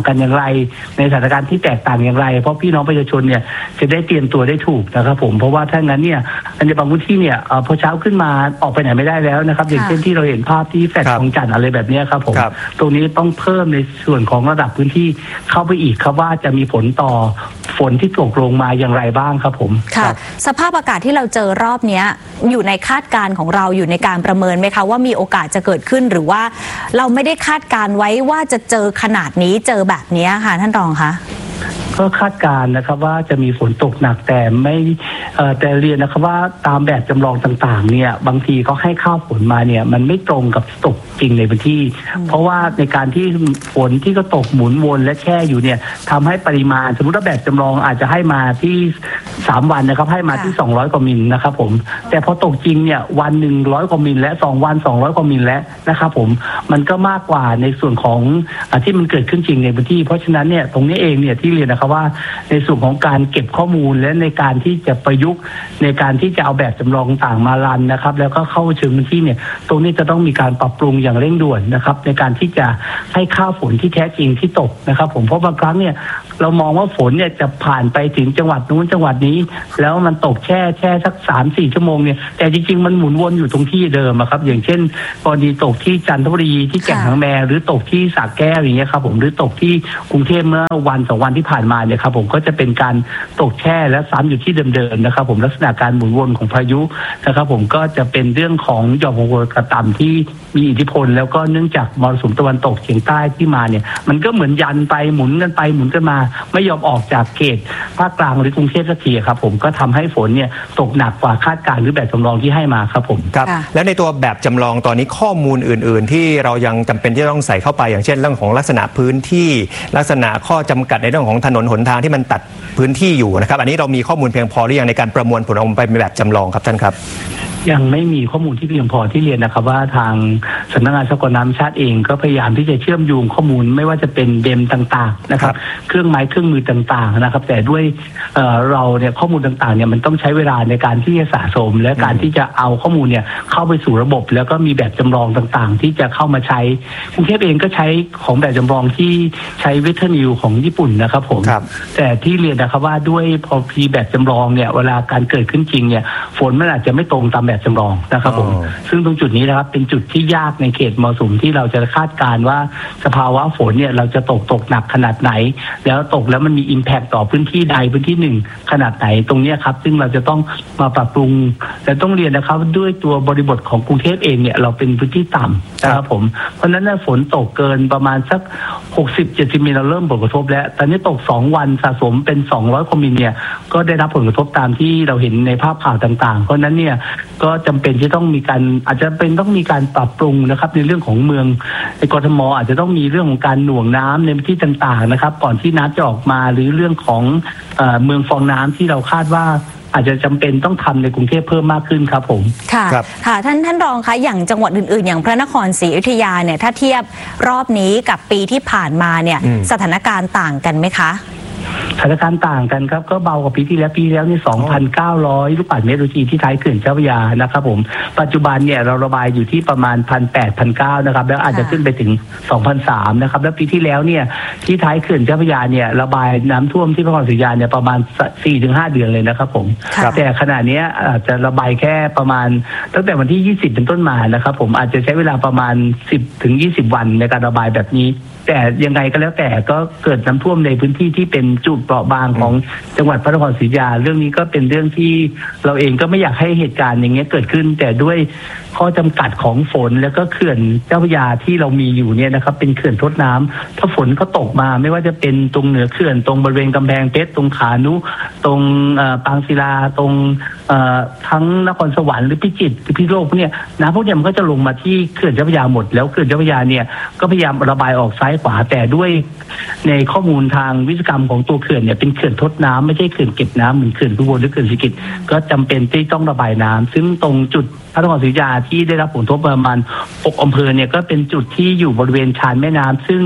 กันอย่างไรในสถานการณ์ที่แตกต่างอย่างไรเพราะพี่น้องประชาชนเนี่ยจะได้เตรียมตัวได้ถูกนะครับผมเพราะว่าถ้างั้นเนี่ยในบางพื้นที่เนี่ยพอเช้าขึ้นมาออกไปไหนไม่ได้แล้วนะครับอย่างเช่นที่เราเห็นภาพที่แฟลตของจันทร์อะไรแบบนี้ครับผมตรงนี้ต้องเพิ่มในส่วนของระดับพื้นที่เข้าไปอีกครับว่าจะมีผลต่อฝนที่ตกลงมาอย่างไรบ้างครับผมค่ะสภาพอากาศที่เราเจอรอบนี้อยู่ในคาดการณ์ของเราอยู่ในการประเมินไหมคะว่ามีโอกาสจะเกิดขึ้นหรือว่าเราไม่ได้คาดการณ์ไว้ว่าจะเจอขนาดนี้เจอแบบนี้ค่ะท่านรองคะก็คาดการณ์นะครับว่าจะมีฝนตกหนักแต่ไม่แต่เรียนนะครับว่าตามแบบจำลองต่างๆเนี่ยบางทีเขาให้ข้าวฝนมาเนี่ยมันไม่ตรงกับตกจริงในพื้นที่เพราะว่าในการที่ฝนที่ก็ตกหมุนวนและแช่อยู่เนี่ยทำให้ปริมาณสมมติว่าแบบจำลองอาจจะให้มาที่3วันนะครับให้มาที่200กว่ามิลนะครับผมแต่พอตกจริงเนี่ยวันหนึ่ง100กว่ามิลและ2วัน200กว่ามิลแล้วนะครับผมมันก็มากกว่าในส่วนของที่มันเกิดขึ้นจริงในพื้นที่เพราะฉะนั้นเนี่ยตรงนี้เองเนี่ยที่เรียนนะครับว่าในส่วนของการเก็บข้อมูลและในการที่จะประยุกต์ในการที่จะเอาแบบจำลองต่างมารันนะครับแล้วก็เข้าเชิงพื้นที่เนี่ยตรงนี้จะต้องมีการปรับปรุงอย่างเร่งด่วนนะครับในการที่จะให้ค่าฝนที่แท้จริงที่ตกนะครับผมเพราะบางครั้งเนี่ยเรามองว่าฝนเนี่ยจะผ่านไปถึงจังหวัดนู้นจังหวัดนี้แล้วมันตกแช่สัก 3-4 ชั่วโมงเนี่ยแต่จริงๆมันหมุนวนอยู่ตรงที่เดิมครับอย่างเช่นกรณีตกที่จันทบุรีที่แก่งหางแมหรือตกที่สระแก้วอย่างเงี้ยครับผมหรือตกที่กรุงเทพเมื่อวัน2วันที่ผ่านมาเนี่ยครับผมก็จะเป็นการตกแช่และซ้ำอยู่ที่เดิมๆนะครับผมลักษณะการหมุนวนของพายุนะครับผมก็จะเป็นเรื่องของหย่อมความกดอากาศต่ำที่มีอิทธิพลแล้วก็เนื่องจากมรสุมตะวันตกเฉียงใต้ที่มาเนี่ยมันก็เหมือนยันไปหมุนกันไปหมุนกันมาไม่ยอมออกจากเขตภาคกลางหรือกรุงเทพสักทีครับผมก็ทำให้ฝนเนี่ยตกหนักกว่าคาดการณ์หรือแบบจำลองที่ให้มาครับผมครับแล้วในตัวแบบจำลองตอนนี้ข้อมูลอื่นๆที่เรายังจำเป็นที่ต้องใส่เข้าไปอย่างเช่นเรื่องของลักษณะพื้นที่ลักษณะข้อจำกัดในเรื่องของถนนหนทางที่มันตัดพื้นที่อยู่นะครับอันนี้เรามีข้อมูลเพียงพอหรือยังในการประมวลผลออกมาเป็นแบบจำลองครับท่านครับยังไม่มีข้อมูลที่เพียงพอที่เรียนนะครับว่าทางสำนักงานทรัพยากรน้ำชาติเองก็พยายามที่จะเชื่อมโยงข้อมูลไม่ว่าจะเป็นเดมต่างๆนะครับเครื่องไม้เครื่องมือต่างๆนะครับแต่ด้วยเราเนี่ยข้อมูลต่างๆเนี่ยมันต้องใช้เวลาในการที่จะสะสมและการที่จะเอาข้อมูลเนี่ยเข้าไปสู่ระบบแล้วก็มีแบบจำลองต่างๆที่จะเข้ามาใช้กรุงเทพเองก็ใช้ของแบบจำลองที่ใช้เวทเทอร์นิวของญี่ปุ่นนะครับผมแต่ที่เรียนนะครับว่าด้วยพอพีแบบจำลองเนี่ยเวลาการเกิดขึ้นจริงเนี่ยฝนมันอาจจะไม่ตรงตามแบบจำลองนะครับผมซึ่งตรงจุดนี้นะครับเป็นจุดที่ยากในเขตมรสุมที่เราจะคาดการณ์ว่าสภาวะฝนเนี่ยเราจะตกหนักขนาดไหนแล้วตกแล้วมันมี impact ต่อพื้นที่ใดพื้นที่หนึ่งขนาดไหนตรงนี้ครับซึ่งเราจะต้องมาปรับปรุงแต่ต้องเรียนนะครับด้วยตัวบริบทของกรุงเทพเองเนี่ยเราเป็นพื้นที่ต่ำนะครับผมเพราะฉะนั้นฝนตกเกินประมาณสัก60-70 มิลเราเริ่มผลกระทบแล้วตอนนี้ตก2วันสะสมเป็น200กว่ามิลเนี่ยก็ได้รับผลกระทบตามที่เราเห็นในภาพข่าวต่างๆเพราะนั้นเนี่ยก็จำเป็นที่ต้องมีการอาจจะเป็นต้องมีการปรับปรุงนะครับในเรื่องของเมืองในกทมอาจจะต้องมีเรื่องของการหน่วงน้ำในที่ต่างๆนะครับก่อนที่น้ำจะออกมาหรือเรื่องของเมืองฟองน้ำที่เราคาดว่าอาจจะจำเป็นต้องทำในกรุงเทพเพิ่มมากขึ้นครับผมค่ะค่ะท่านรองคะอย่างจังหวัดอื่นๆอย่างพระนครศรีอยุธยาเนี่ยถ้าเทียบรอบนี้กับปีที่ผ่านมาเนี่ยสถานการณ์ต่างกันไหมคะสถานการณ์ต่างกันครับก็เบากว่าปีที่แล้วนี่ 2,900 ลูกบาศก์เมตรต่อนาทีที่ท้ายเขื่อนเจ้าพระยานะครับผมปัจจุบันเนี่ยเราระบายอยู่ที่ประมาณ 1,800-1,900 นะครับแล้วอาจจะขึ้นไปถึง 2,300 นะครับแล้วปีที่แล้วเนี่ยที่ท้ายเขื่อนเจ้าพระยาเนี่ยระบายน้ำท่วมที่พระนครศรีอยุธยาเนี่ยประมาณ 4-5 เดือนเลยนะครับผมแต่ขณะนี้อาจจะระบายแค่ประมาณตั้งแต่วันที่20เป็นต้นมานะครับผมอาจจะใช้เวลาประมาณ 10-20 วันในการระบายแบบนี้แต่ยังไงก็แล้วแต่ก็เกิดน้ำท่วมในพื้นที่ที่เป็นจุดเปราะบางของจังหวัดพระนครศรีอยุธยาเรื่องนี้ก็เป็นเรื่องที่เราเองก็ไม่อยากให้เหตุการณ์อย่างเงี้ยเกิดขึ้นแต่ด้วยข้อจำกัดของฝนแล้วก็เขื่อนเจ้าพระยาที่เรามีอยู่เนี่ยนะครับเป็นเขื่อนทดน้ำถ้าฝนก็ตกมาไม่ว่าจะเป็นตรงเหนือเขื่อนตรงบริเวณกำแพงเพชรตรงขานุตรงปางศิลาตรงทั้งนครสวรรค์หรือพิจิตรหรือพิษณุโลกเนี่ยน้ำพวกนี้มันก็จะลงมาที่เขื่อนเจ้าพระยาหมดแล้วเขื่อนเจ้าพระยาเนี่ยก็พยายามระบายออกซ้ายขวาแต่ด้วยในข้อมูลทางวิศวกรรมของตัวเขื่อนเนี่ยเป็นเขื่อนทดน้ำไม่ใช่เขื่อนเก็บน้ำเหมือนเขื่อนพุทธหรือเขื่อนศรีกิจก็จำเป็นที่ต้องระบายน้ำซึ่งตรงจุดพระนครศรีอยุธยาที่ได้รับผลกระทบประมาณ6 อำเภอเนี่ยก็เป็นจุดที่อยู่บริเวณชานแม่น้ำซึ่ง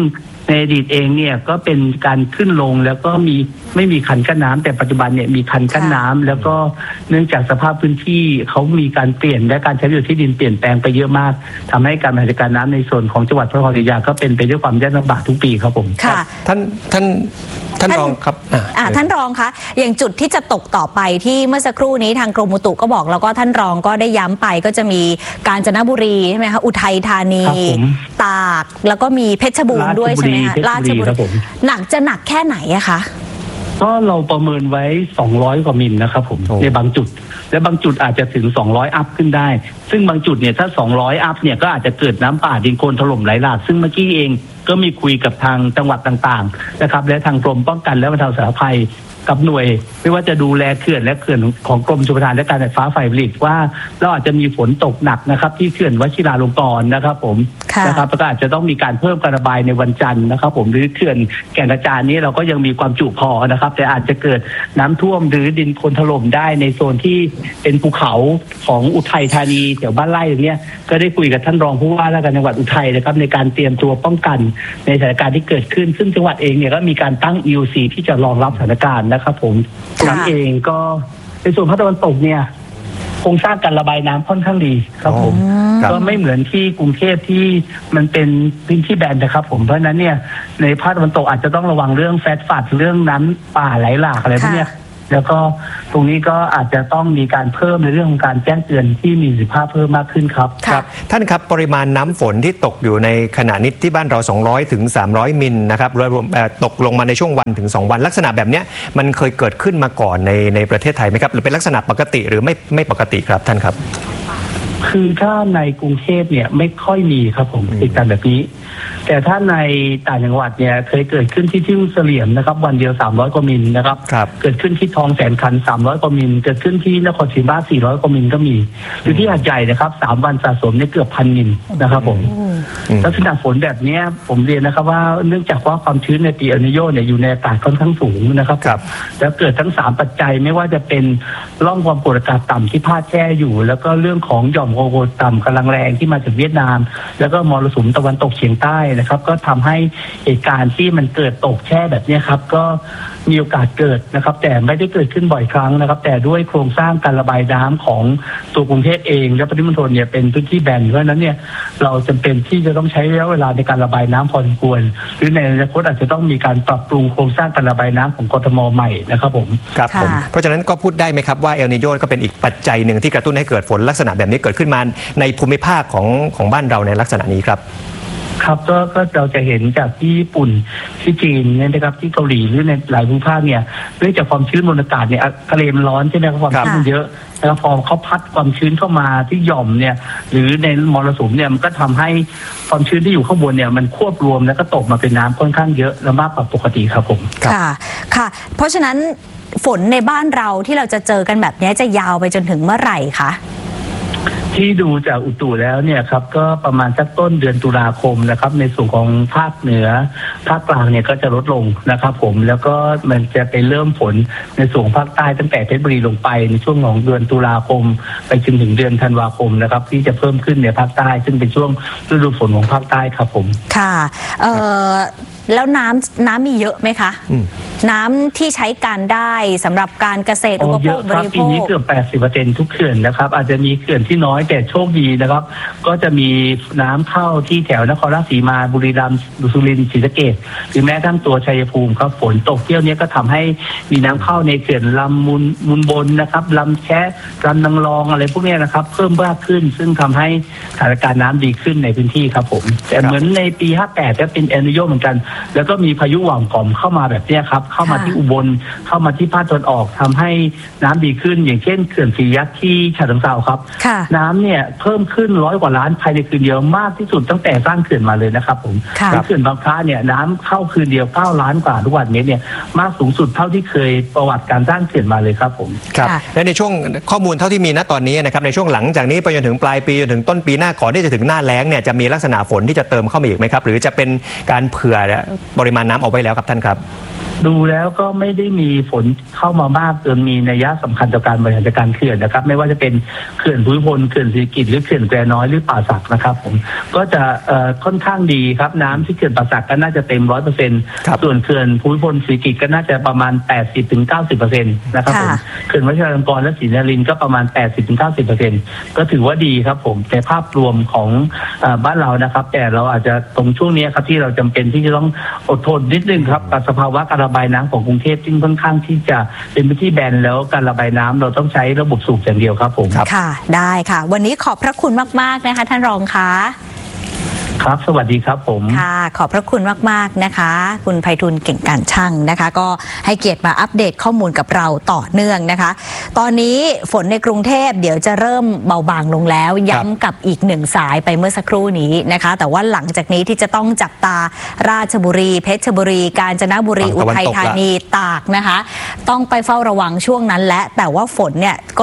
ในอดีตเองเนี่ยก็เป็นการขึ้นลงแล้วก็ไม่มีคันกั้นน้ำแต่ปัจจุบันเนี่ยมีคันกั้นน้ำแล้วก็เนื่องจากสภาพพื้นที่เขามีการเปลี่ยนและการใช้ประโยชน์ที่ดินเปลี่ยนแปลงไปเยอะมากทำให้การบริหารจัดการน้ำในส่วนของจังหวัดพระนครศรีอยุธยาก็เป็นไปด้วยความยากลำบากทุกปีครับผมค่ะท่านรองครับท่านรองคะอย่างจุดที่จะตกต่อไปที่เมื่อสักครู่นี้ทางกรมอุตุก็บอกแล้วก็ท่านรองก็ได้ย้ำไปก็จะมีกาญจนบุรีใช่ไหมคะอุทัยธานีตากแล้วก็มีเพชรบูรณ์ด้วยใช่ไหมคะราชบุรีหนักแค่ไหนอะคะก็เราประเมินไว้200 กว่ามิลนะครับผมในบางจุดและบางจุดอาจจะถึง200อัพขึ้นได้ซึ่งบางจุดเนี่ยถ้า200อัพเนี่ยก็อาจจะเกิดน้ำป่าดินโคลนถล่มไหลหลากซึ่งเมื่อกี้เองก็มีคุยกับทางจังหวัดต่างๆนะครับและทางกรมป้องกันและบรรเทาสาธารณภัยกับหน่วยไม่ว่าจะดูแลเขื่อนและเขื่อนของกรมชลประทานและการไฟฟ้าฝ่ายผลิตว่าเราอาจจะมีฝนตกหนักนะครับที่เขื่อนวชิราลงกรณ์นะครับผมนะครับแล้วก็อาจจะต้องมีการเพิ่มการระบายในวันจันทร์นะครับผมหรือเขื่อนแก่งกระจานนี้เราก็ยังมีความจุพอนะครับแต่อาจจะเกิดน้ำท่วมหรือดินโคลนถล่มได้ในโซนที่เป็นภูเขาของอุทัยธานีแถวบ้านไร่อย่างเงี้ยก็ได้คุยกับท่านรองผู้ว่าราชการจังหวัดอุทัยนะครับในการเตรียมตัวป้องกันในสถานการณ์ที่เกิดขึ้นซึ่งจังหวัดเองเนี่ยก็มีการตั้ง EOC ที่จะรองรับสถานการณ์นะครับผมตรงนี้เองก็ในส่วนภาคตะวันตกเนี่ยโครงสร้างการระบายน้ำค่อนข้างดีครับผมก็ไม่เหมือนที่กรุงเทพที่มันเป็นพื้นที่แบนนะครับผมเพราะฉะนั้นเนี่ยในภาคตะวันตกอาจจะต้องระวังเรื่องแฟตฟัดเรื่องน้ำป่าไหลหลากอะไรพวกนี้แล้วก็ตรงนี้ก็อาจจะต้องมีการเพิ่มในเรื่องของการแจ้งเตือนที่มีประสิทธิภาพเพิ่มมากขึ้นครับครับท่านครับปริมาณน้ำฝนที่ตกอยู่ในขณะนี้ที่บ้านเรา200 ถึง 300 มิลนะครับรวมตกลงมาในช่วงวันถึง2วันลักษณะแบบนี้มันเคยเกิดขึ้นมาก่อนในประเทศไทยไหมครับหรือเป็นลักษณะปกติหรือไม่ปกติครับท่านครับคือถ้าในกรุงเทพเนี่ยไม่ค่อยมีครับผมเหตุการณ์แบบนี้แต่ถ้าในต่างจังหวัดเนี่ยเคยเกิดขึ้นที่เสลี่ยมนะครับวันเดียว300 กว่ามิลนะครับเกิดขึ้นที่ทองแสนคัน300 กว่ามิลเกิดขึ้นที่นครศรีธรรมราช400 กว่ามิลก็มีหรือที่หาดใหญ่นะครับ3 วันสะสมเนี่ยเกือบ 1,000 มิลนะครับผมลักษณะฝนแบบนี้ผมเรียนนะครับว่าเนื่องจากว่าความชื้นในปีเอลนิโญเนี่ยอยู่ในอากาศค่อนข้างสูงนะครับแล้วเกิดทั้ง3ปัจจัยไม่ว่าจะเป็นร่องความกดอากาศต่ำที่พาดแช่อยู่แล้วก็เรื่องของหย่อมความกดต่ำกำลังแรงที่มาจากเวียดนามแล้วก็มรสุมตะวันตกเฉียงใต้นะครับก็ทำให้เหตุการณ์ที่มันเกิดตกแช่แบบนี้ครับก็มีโอกาสเกิดนะครับแต่ไม่ได้เกิดขึ้นบ่อยครั้งนะครับแต่ด้วยโครงสร้างการระบายน้ำของตัวกรุงเทพเองและปริมณฑลเนี่ยเป็นพื้นที่แบนเพราะฉะนั้นเนี่ยเราจำเป็นที่จะต้องใช้ระยะเวลาในการระบายน้ำพอสมควรหรือในอนาคตอาจจะต้องมีการปรับปรุงโครงสร้างการระบายน้ำของกทมใหม่นะครับผมครับผมเพราะฉะนั้นก็พูดได้ไหมครับว่าเอลนีโญก็เป็นอีกปัจจัยหนึ่งที่กระตุ้นให้เกิดฝนลักษณะแบบนี้เกิดขึ้นมาในภูมิภาคของบ้านเราในลักษณะนี้ครับครับก็เราจะเห็นจากที่ญี่ปุ่นที่จีนนะครับที่เกาหลีหรือในหลายภูมิภาคเนี่ยเนื่องจากความชื้นบนอากาศเนี่ยทะเลมันร้อนใช่ไหมครับความชื้นมันเยอะแล้วพอเขาพัดความชื้นเข้ามาที่หย่อมเนี่ยหรือในมรสุมเนี่ยมันก็ทำให้ความชื้นที่อยู่ข้างบนเนี่ยมันควบรวมแล้วก็ตกมาเป็นน้ำค่อนข้างเยอะและมากกว่าปกติครับผมค่ะเพราะฉะนั้นฝนในบ้านเราที่เราจะเจอกันแบบนี้จะยาวไปจนถึงเมื่อไหร่คะที่ดูจากอุตุแล้วเนี่ยครับก็ประมาณสักต้นเดือนตุลาคมนะครับในส่วนของภาคเหนือภาคกลางเนี่ยก็จะลดลงนะครับผมแล้วก็มันจะไปเริ่มฝนในส่วนภาคใต้ตั้งแต่เพชรบุรีลงไปในช่วงของเดือนตุลาคมไปจนถึงเดือนธันวาคมนะครับที่จะเพิ่มขึ้นในภาคใต้ซึ่งเป็นช่วงฤดูฝนของภาคใต้ครับผมค่ะแล้วน้ำมีเยอะไหมคะน้ำที่ใช้การได้สำหรับการเกษตรอุปโภคบริโภคปีนี้เกือบ 80% ทุกเขื่อนนะครับอาจจะมีเขื่อนที่น้อยแต่โชคดีนะครับก็จะมีน้ำเข้าที่แถวนครราชสีมาบุรีรัมย์สุรินทร์ศรีสะเกษหรือแม้ทั้งตัวชัยภูมิครับฝนตกเที่ยวนี้ก็ทำให้มีน้ำเข้าในเขื่อนลำมูลบนนะครับลำแคะลำนางรองอะไรพวกนี้นะครับเพิ่มมากขึ้นซึ่งทำให้สถานการณ์น้ำดีขึ้นในพื้นที่ครับผมแต่เหมือนในปี 58 ก็เป็นเอลนีโญเหมือนกันแล้วก็มีพายุหว่างกอมเข้ามาแบบนี้ครับเข้ามาที่อุบลเข้ามาที่ภาคตะวันออกทำให้น้ำดีขึ้นอย่างเช่นเขื่อนศรียักษ์ที่ฉะเชิงเทราครับน้ำเนี่ยเพิ่มขึ้น100 กว่าล้านภายในคืนเดียวมากที่สุดตั้งแต่สร้างเขื่อนมาเลยนะครับผมเขื่อนบางพระเนี่ยน้ำเข้าคืนเดียว9 ล้านกว่าทุกวันนี้เนี่ยมากสูงสุดเท่าที่เคยประวัติการสร้างเขื่อนมาเลยครับผมครับและในช่วงข้อมูลเท่าที่มีณตอนนี้นะครับในช่วงหลังจากนี้ไปจนถึงปลายปีจนถึงต้นปีหน้าก่อนที่จะถึงหน้าแล้งเนี่ยจะมีลักษณะฝนที่จะเติมเข้ามาอีกไหมครับหรือจะเป็นการเผื่อปริมาณน้ำเอาไว้แล้วครับท่านครับดูแล้วก็ไม่ได้มีฝนเข้ามามากจนมีนัยสำคัญต่อการบริหารจัดการเขื่อนนะครับไม่ว่าจะเป็นเขื่อนภูมิพลเขื่อนศรีกิจหรือเขื่อนแควน้อยหรือป่าสักนะครับผมก็จะค่อนข้างดีครับน้ำที่เขื่อนป่าสักก็น่าจะเต็ม 100% ส่วนเขื่อนภูมิพลศรีกิจก็น่าจะประมาณ 80-90% นะครับผมเขื่อนวชิรลงกรณ์และศรีนครินทร์ก็ประมาณ 80-90% ก็ถือว่าดีครับผมแต่ภาพรวมของบ้านเรานะครับแต่เราอาจจะตรงช่วงนี้ครับที่เราจำเป็นที่จะต้องอดทนนิดนึงครับกับสภาวะการระบายน้ำของกรุงเทพที่ค่อนข้างที่จะเป็นพื้นที่แบนแล้วการระบายน้ำเราต้องใช้ระบบสูบอย่างเดียวครับผมค่ะได้ค่ะวันนี้ขอบพระคุณมากๆนะคะท่านรองคะครับสวัสดีครับผมค่ะขอบพระคุณมากๆนะคะคุณไพฑูรย์เก่งการช่างนะคะก็ให้เกียรติมาอัปเดตข้อมูลกับเราต่อเนื่องนะคะตอนนี้ฝนในกรุงเทพเดี๋ยวจะเริ่มเบาบางลงแล้วย้ำกับอีกหนึ่งสายไปเมื่อสักครู่นี้นะคะแต่ว่าหลังจากนี้ที่จะต้องจับตาราชบุรีเพชรบุรีกาญจนบุรีอุทัยธานีตากนะคะต้องไปเฝ้าระวังช่วงนั้นและแต่ว่าฝนเนี่ยก็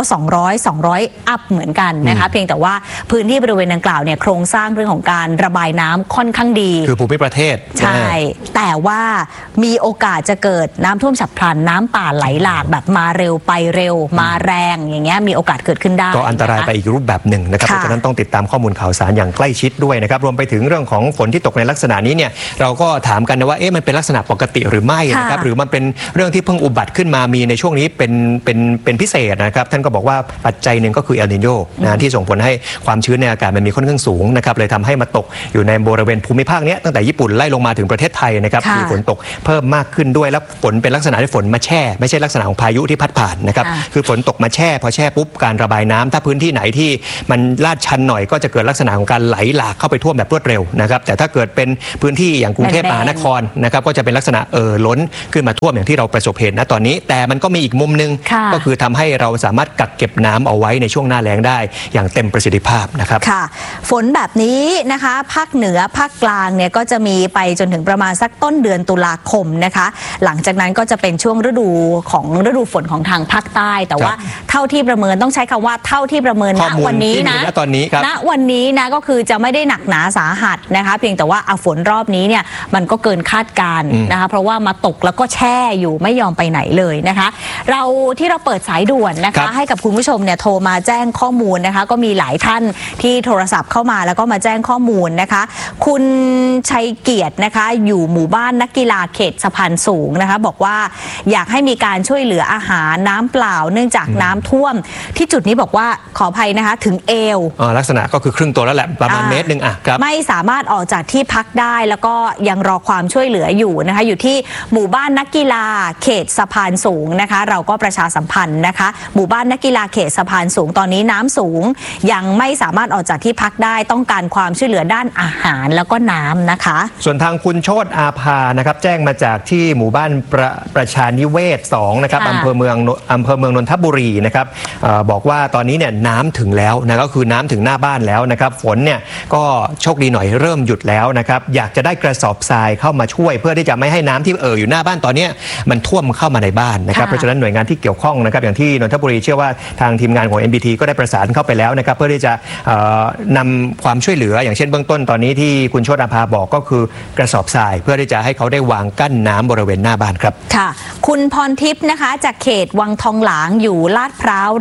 200อัพเหมือนกันนะคะเพียงแต่ว่าพื้นที่บริเวณดังกล่าวเนี่ยโครงสร้างเรื่องของการระบายน้ำค่อนข้างดีคือภูมิประเทศใช่แต่ว่ามีโอกาสจะเกิดน้ำท่วมฉับพลันน้ำป่าไหลหลากแบบมาเร็วไปเร็วมาแรงอย่างเงี้ยมีโอกาสเกิดขึ้นได้ก็อันตรายไปอีกรูปแบบหนึ่งนะครับเพราะฉะนั้นต้องติดตามข้อมูลข่าวสารอย่างใกล้ชิดด้วยนะครับรวมไปถึงเรื่องของฝนที่ตกในลักษณะนี้เนี่ยเราก็ถามกันนะว่ามันเป็นลักษณะปกติหรือไม่นะครับหรือมันเป็นเรื่องที่เพิ่งอุบัติขึ้นมามีในช่วงนี้เป็นพิเศษนะครับท่านก็บอกว่าปัจจัยหนึ่งก็คือเอลนิโญนะที่ส่งผลให้ความชื้นในอากาศมันมีค่อนข้างสูงนะครับเลยทำให้มาตกอยู่ในบริเวณภูมิภาคนี้ตั้งแต่ญี่ปุ่นไล่ลงมาถึงประเทศไทยนะครับมีฝนตกเพิ่มมากขึ้นด้วยแล้วฝนเป็นลักษณะที่ฝนมาแช่ไม่ใช่ลักษณะของพายุที่พัดผ่านนะครับคือฝนตกมาแช่พอแช่ปุ๊บการระบายน้ำถ้าพื้นที่ไหนที่มันลาดชันหน่อยก็จะเกิดลักษณะของการไหลหลากเข้าไปท่วมแบบรวดเร็วนะครับแต่ถ้าเกิดเป็นพื้นที่อย่างกรุงเทพมหานครนะครับก็จะเป็นลักษณะล้นขึ้นมาท่วมอย่างที่เราประสบเหตุนะตอนนี้แต่มันก็มีอีกมุมนึงก็คือทำให้เราสามารถกักเก็บน้ำเอาไว้ในช่วงหน้าแล้งได้อย่างเต็มประสิทธิภาพนะครับค่ะฝนแบบนี้นะคะภาคเหนือภาคกลางเนี่ยก็จะมีไปจนถึงประมาณสักต้นเดือนตุลาคมนะคะหลังจากนั้นก็จะเป็นช่วงฤดูฝนของทางภาคใต้แต่ว่าเท่าที่ประเมินต้องใช้คำว่าเท่าที่ประเมินณวันนี้นะตอนนี้ครับณวันนี้นะก็คือจะไม่ได้หนักหนาสาหัสนะคะเพียงแต่ว่าฝนรอบนี้เนี่ยมันก็เกินคาดการณ์นะคะเพราะว่ามาตกแล้วก็แช่อยู่ไม่ยอมไปไหนเลยนะคะเราเปิดสายด่วนนะคะให้กับคุณผู้ชมเนี่ยโทรมาแจ้งข้อมูลนะคะก็มีหลายท่านที่โทรศัพท์เข้ามาแล้วก็มาแจ้งข้อมูลนะคะคุณชัยเกียรตินะคะอยู่หมู่บ้านนักกีฬาเขตสะพานสูงนะคะบอกว่าอยากให้มีการช่วยเหลืออาหารน้ำเปล่าเนื่องจากน้ำท่วมที่จุดนี้บอกว่าขออภัยนะคะถึงเอวลักษณะก็คือครึ่งตัวแล้วแหละประมาณเมตรนึงครับไม่สามารถออกจากที่พักได้แล้วก็ยังรอความช่วยเหลืออยู่นะคะอยู่ที่หมู่บ้านนักกีฬาเขตสะพานสูงนะคะเราก็ประชาสัมพันธ์นะคะหมู่บ้านนักกีฬาเขตสะพานสูงตอนนี้น้ำสูงยังไม่สามารถออกจากที่พักได้ต้องการความช่วยเหลือด้านอาหารแล้วก็น้ำนะคะส่วนทางคุณโชติอาภานะครับแจ้งมาจากที่หมู่บ้านประชานิเวศ2นะครับอำเภอเมืองนนทบุรีนะครับบอกว่าตอนนี้เนี่ยน้ำถึงแล้วนะก็คือน้ำถึงหน้าบ้านแล้วนะครับฝนเนี่ยก็โชคดีหน่อยเริ่มหยุดแล้วนะครับอยากจะได้กระสอบทรายเข้ามาช่วยเพื่อที่จะไม่ให้น้ำที่อยู่หน้าบ้านตอนนี้มันท่วมเข้ามาในบ้านนะครับเพราะฉะนั้นหน่วยงานที่เกี่ยวข้องนะครับอย่างที่นนทบุรีเชื่อว่าทางทีมงานของ MBT ก็ได้ประสานเข้าไปแล้วนะครับเพื่อที่จะนำความช่วยเหลืออย่างเช่นเบื้องต้นตอนนี้ที่คุณโชติอาภาบอกก็คือกระสอบทรายเพื่อที่จะให้เขาได้วางกั้นน้ำบริเวณหน้าบ้านครับค่ะคุณพรทิพย์นะคะจากเขตวังทองหลางอยู่ลาดพร้าว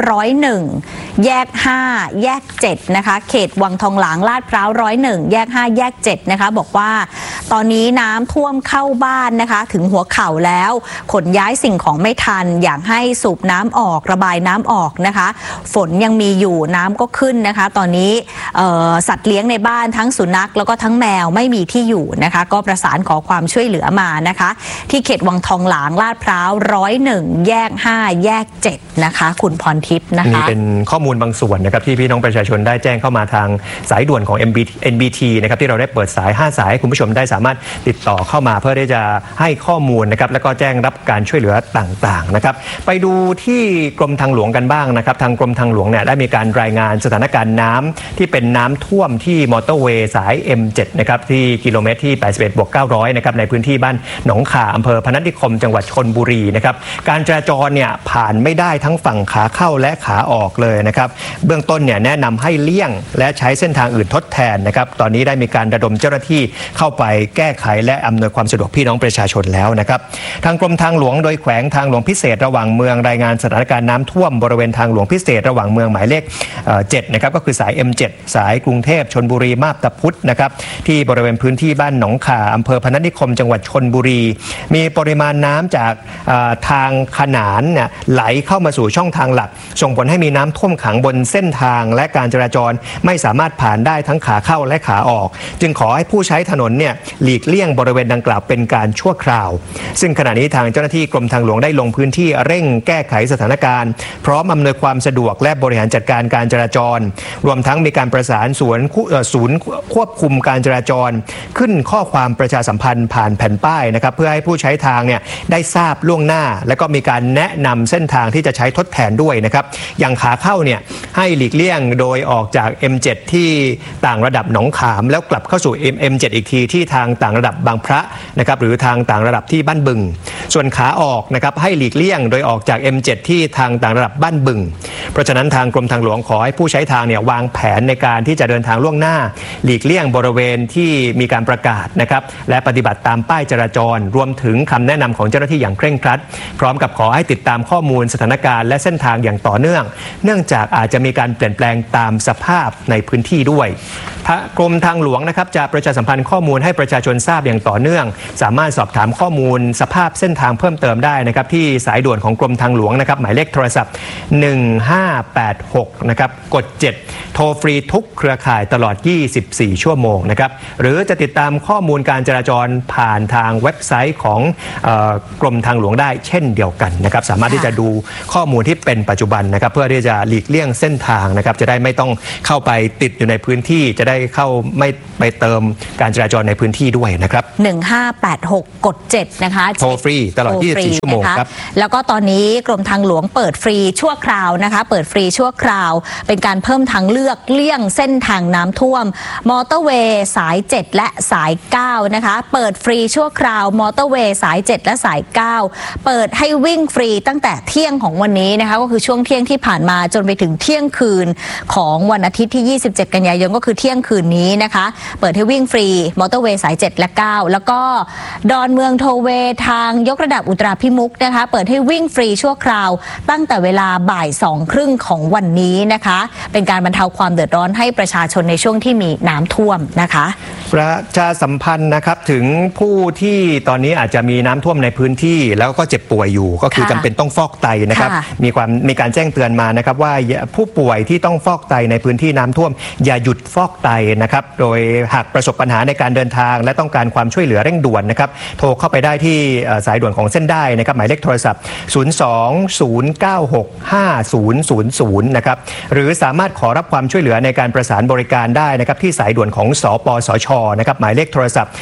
101แยก5แยก7นะคะเขตวังทองหลางลาดพร้าว101แยก5แยก7นะคะบอกว่าตอนนี้น้ำท่วมเข้าบ้านนะคะถึงหัวเข่าแล้วขนย้ายสิ่งของไม่ทันอยากให้สูบน้ำออกระบายน้ำออกนะคะฝนยังมีอยู่น้ำก็ขึ้นนะคะตอนนี้สัตว์เลี้ยงในบ้านทั้งสุนัขแล้วก็ทั้งแมวไม่มีที่อยู่นะคะก็ประสานขอความช่วยเหลือมานะคะที่เขตวังทองหลางลาดพร้าว101แยก5แยก7นะคะคุณพรทิพย์นะคะนี่เป็นข้อมูลบางส่วนนะครับที่พี่น้องประชาชนได้แจ้งเข้ามาทางสายด่วนของ NBT นะครับที่เราได้เปิดสาย5สายให้คุณผู้ชมได้สามารถติดต่อเข้ามาเพื่อที่จะให้ข้อมูลนะครับแล้วก็แจ้งรับการช่วยเหลือต่างๆนะครับไปดูที่กรมทางหลวงกันบ้างนะครับทางกรมทางหลวงเนี่ยได้มีการรายงานสถานการณ์น้ำที่เป็นน้ำท่วมที่มอเตอร์เวย์สาย M7 นะครับที่กิโลเมตรที่ 81+900 นะครับในพื้นที่บ้านหนองข่าอำเภอพนัสนิคมจังหวัดชลบุรีนะครับการจราจรเนี่ยผ่านไม่ได้ทั้งฝั่งขาเข้าและขาออกเลยนะครับเบื้องต้นเนี่ยแนะนำให้เลี่ยงและใช้เส้นทางอื่นทดแทนนะครับตอนนี้ได้มีการระดมเจ้าหน้าที่เข้าไปแก้ไขและอำนวยความสะดวกพี่น้องประชาชนแล้วนะครับทางกรมทางหลวงโดยแขวงทางหลวงพิเศษระหว่างเมืองรายงานสถานการณ์น้ำท่วมบริเวณทางหลวงพิเศษระหว่างเมืองหมายเลข7นะครับก็คือสาย M7 สายกรุงเทพชลบุรีมาบตาพุธนะครับที่บริเวณพื้นที่บ้านหนองข่าอำเภอพนัสนิคมจังหวัดชลบุรีมีปริมาณน้ำจากทางขนานเนี่ยไหลเข้ามาสู่ช่องทางหลักส่งผลให้มีน้ำท่วมขังบนเส้นทางและการจราจรไม่สามารถผ่านได้ทั้งขาเข้าและขาออกจึงขอให้ผู้ใช้ถนนเนี่ยหลีกเลี่ยงบริเวณดังกล่าวเป็นการชั่วคราวซึ่งขณะนี้ทางเจ้าหน้าที่กรมทางหลวงได้ลงพื้นที่เร่งแก้ไขสถานการณ์พร้อมอำนวยความสะดวกและบริหารจัดการการจราจรรวมทั้งมีการประสานศูนย์ควบคุมการจราจรขึ้นข้อความประชาสัมพันธ์ผ่านแผ่นป้ายนะครับเพื่อให้ผู้ใช้ทางเนี่ยได้ทราบล่วงหน้าและก็มีการแนะนำเส้นทางที่จะใช้ทดแทนด้วยนะครับอย่างขาเข้าเนี่ยให้หลีกเลี่ยงโดยออกจาก M7 ที่ต่างระดับหนองขามแล้วกลับเข้าสู่ M7 อีกทีที่ทางต่างระดับบางพระนะครับหรือทางต่างระดับที่บ้านบึงส่วนขาออกนะครับให้หลีกเลี่ยงโดยออกจาก M7 ที่ทางต่างระดับบ้านบึงเพราะฉะนั้นทางกรมทางหลวงขอให้ผู้ใช้ทางเนี่ยวางแผนในการที่จะเดินทางล่วงหน้าหลีกเลี่ยงบริเวณที่มีการประกาศนะครับและปฏิบัติตามป้ายจราจรรวมถึงคำแนะนำของเจ้าหน้าที่อย่างเคร่งครัดพร้อมกับขอให้ติดตามข้อมูลสถานการณ์และเส้นทางอย่างต่อเนื่องจากอาจจะมีการเปลี่ยนแปลงตามสภาพในพื้นที่ด้วยกรมทางหลวงนะครับจะประชาสัมพันธ์ข้อมูลให้ประชาชนทราบอย่างต่อเนื่องสามารถสอบถามข้อมูลสภาพเส้นทางเพิ่มเติมได้นะครับที่สายด่วนของกรมทางหลวงนะครับหมายเลขโทรศัพท์1586นะครับกด7โทรฟรีทุกเครือข่ายตลอด24ชั่วโมงนะครับหรือจะติดตามข้อมูลการจราจรผ่านทางเว็บไซต์ของกรมทางหลวงได้เช่นเดียวกันนะครับสามารถที่จะดูข้อมูลที่เป็นปัจจุบันนะครับเพื่อที่จะหลีกเลี่ยงเส้นทางนะครับจะได้ไม่ต้องเข้าไปติดอยู่ในพื้นที่จะได้เข้าไม่ไปเติมการจราจรในพื้นที่ด้วยนะครับ 1586กด7นะคะโทรฟรีตลอด24ชั่วโมงครับแล้วก็ตอนนี้กรมทางหลวงเปิดฟรีชั่วคราวนะคะเปิดฟรีชั่วคราวเป็นการเพิ่มทางเลือกเลี่ยงเส้นทางน้ำท่วมมอเตอร์เวย์สาย7และสาย9นะคะเปิดฟรีชั่วคราวมอเตอร์เวย์สาย7และสาย9เปิดให้วิ่งฟรีตั้งแต่เที่ยงของวันนี้นะคะก็คือช่วงเที่ยงที่ผ่านมาจนไปถึงเที่ยงคืนของวันอาทิตย์ที่27กันยายนก็คือเที่ยงคืนนี้นะคะเปิดให้วิ่งฟรีมอเตอร์เวย์สาย7และ9แล้วก็ดอนเมืองโทเวย์ทางยกระดับอุตราพิมุขนะคะเปิดให้วิ่งฟรีชั่วคราวตั้งแต่เวลาบ่าย2:30ของวันนี้นะคะเป็นการบรรเทาความเดือดร้อนให้ประชาชนในช่วงที่มีน้ำท่วมนะคะประชาสัมพันธ์นะครับถึงผู้ที่ตอนนี้อาจจะมีน้ำท่วมในพื้นที่แล้วก็เจ็บป่วยอยู่ก็คือจำเป็นต้องฟอกไตนะครับมีการแจ้งเตือนมานะครับว่าผู้ป่วยที่ต้องฟอกไตในพื้นที่น้ำท่วมอย่าหยุดฟอกไตนะครับโดยหากประสบปัญหาในการเดินทางและต้องการความช่วยเหลือเร่งด่วนนะครับโทรเข้าไปได้ที่สายด่วนของเส้นได้นะครับหมายเลขโทรศัพท์02-096-5000นะครับหรือสามารถขอรับความช่วยเหลือในการประสานบริการได้นะครับที่สายด่วนของสปสช.นะครับหมายเลขโทรศัพท์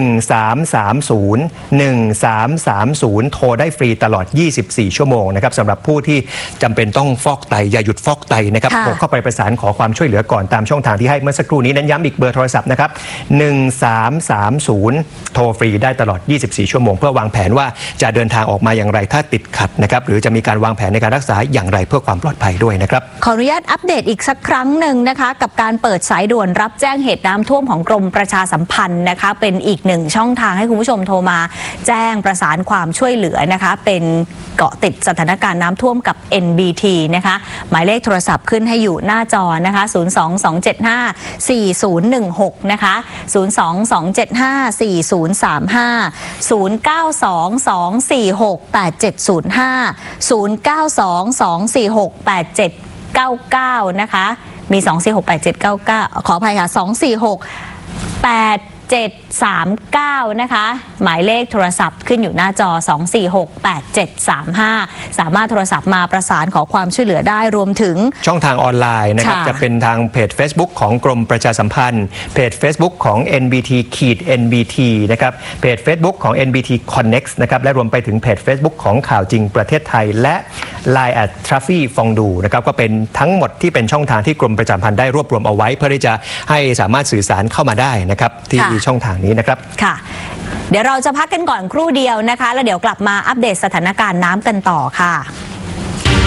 1330 โทรได้ฟรีตลอด24ชั่วโมงนะครับสำหรับผู้ที่จำเป็นต้องฟอกไตอย่าหยุดฟอกไตนะครับโทรเข้าไปประสานขอความช่วยเหลือก่อนตามช่องทางที่ให้เมื่อสักครู่นี้นั้นย้ำอีกเบอร์โทรศัพท์นะครับ1330โทรฟรีได้ตลอด24ชั่วโมงเพื่อวางแผนว่าจะเดินทางออกมาอย่างไรถ้าติดขัดนะครับหรือจะมีการวางแผนในการรักษาอย่างไรเพื่อความปลอดภัยด้วยนะครับขออนุญาตอัปเดตอีกสักครั้งหนึ่งนะคะกับการเปิดสายด่วนรับแจ้งเหตุน้ำท่วมของกรมประชาสัมพันธ์นะคะเป็นอีกหนึ่งช่องทางให้คุณผู้ชมโทรมาแจ้งประสานความช่วยเหลือนะคะเป็นเกาะติดสถานการณ์น้ำท่วมกับ NBT นะคะหมายเลขโทรศัพท์ขึ้นให้อยู่หน้าจอนะคะ022754016นะคะ022754035 092-246-8705 092-246-8799นะคะมี246-8799ขออภัยค่ะ246-8799 8739นะคะหมายเลขโทรศัพท์ขึ้นอยู่หน้าจอ 2468735 สามารถโทรศัพท์มาประสานขอความช่วยเหลือได้รวมถึงช่องทางออนไลน์นะครับจะเป็นทางเพจ Facebook ของกรมประชาสัมพันธ์เพจ Facebook ของ NBT-NBT นะครับเพจ Facebook ของ NBT Connect นะครับและรวมไปถึงเพจ Facebook ของข่าวจริงประเทศไทยและ Line @Traffy ฟองดูนะครับก็เป็นทั้งหมดที่เป็นช่องทางที่กรมประชาสัมพันธ์ได้รวบรวมเอาไว้เพื่อที่จะให้สามารถสื่อสารเข้ามาได้นะครับที่ช่องทางนี้นะครับค่ะเดี๋ยวเราจะพักกันก่อนครู่เดียวนะคะแล้วเดี๋ยวกลับมาอัปเดตสถานการณ์น้ำกันต่อค่ะ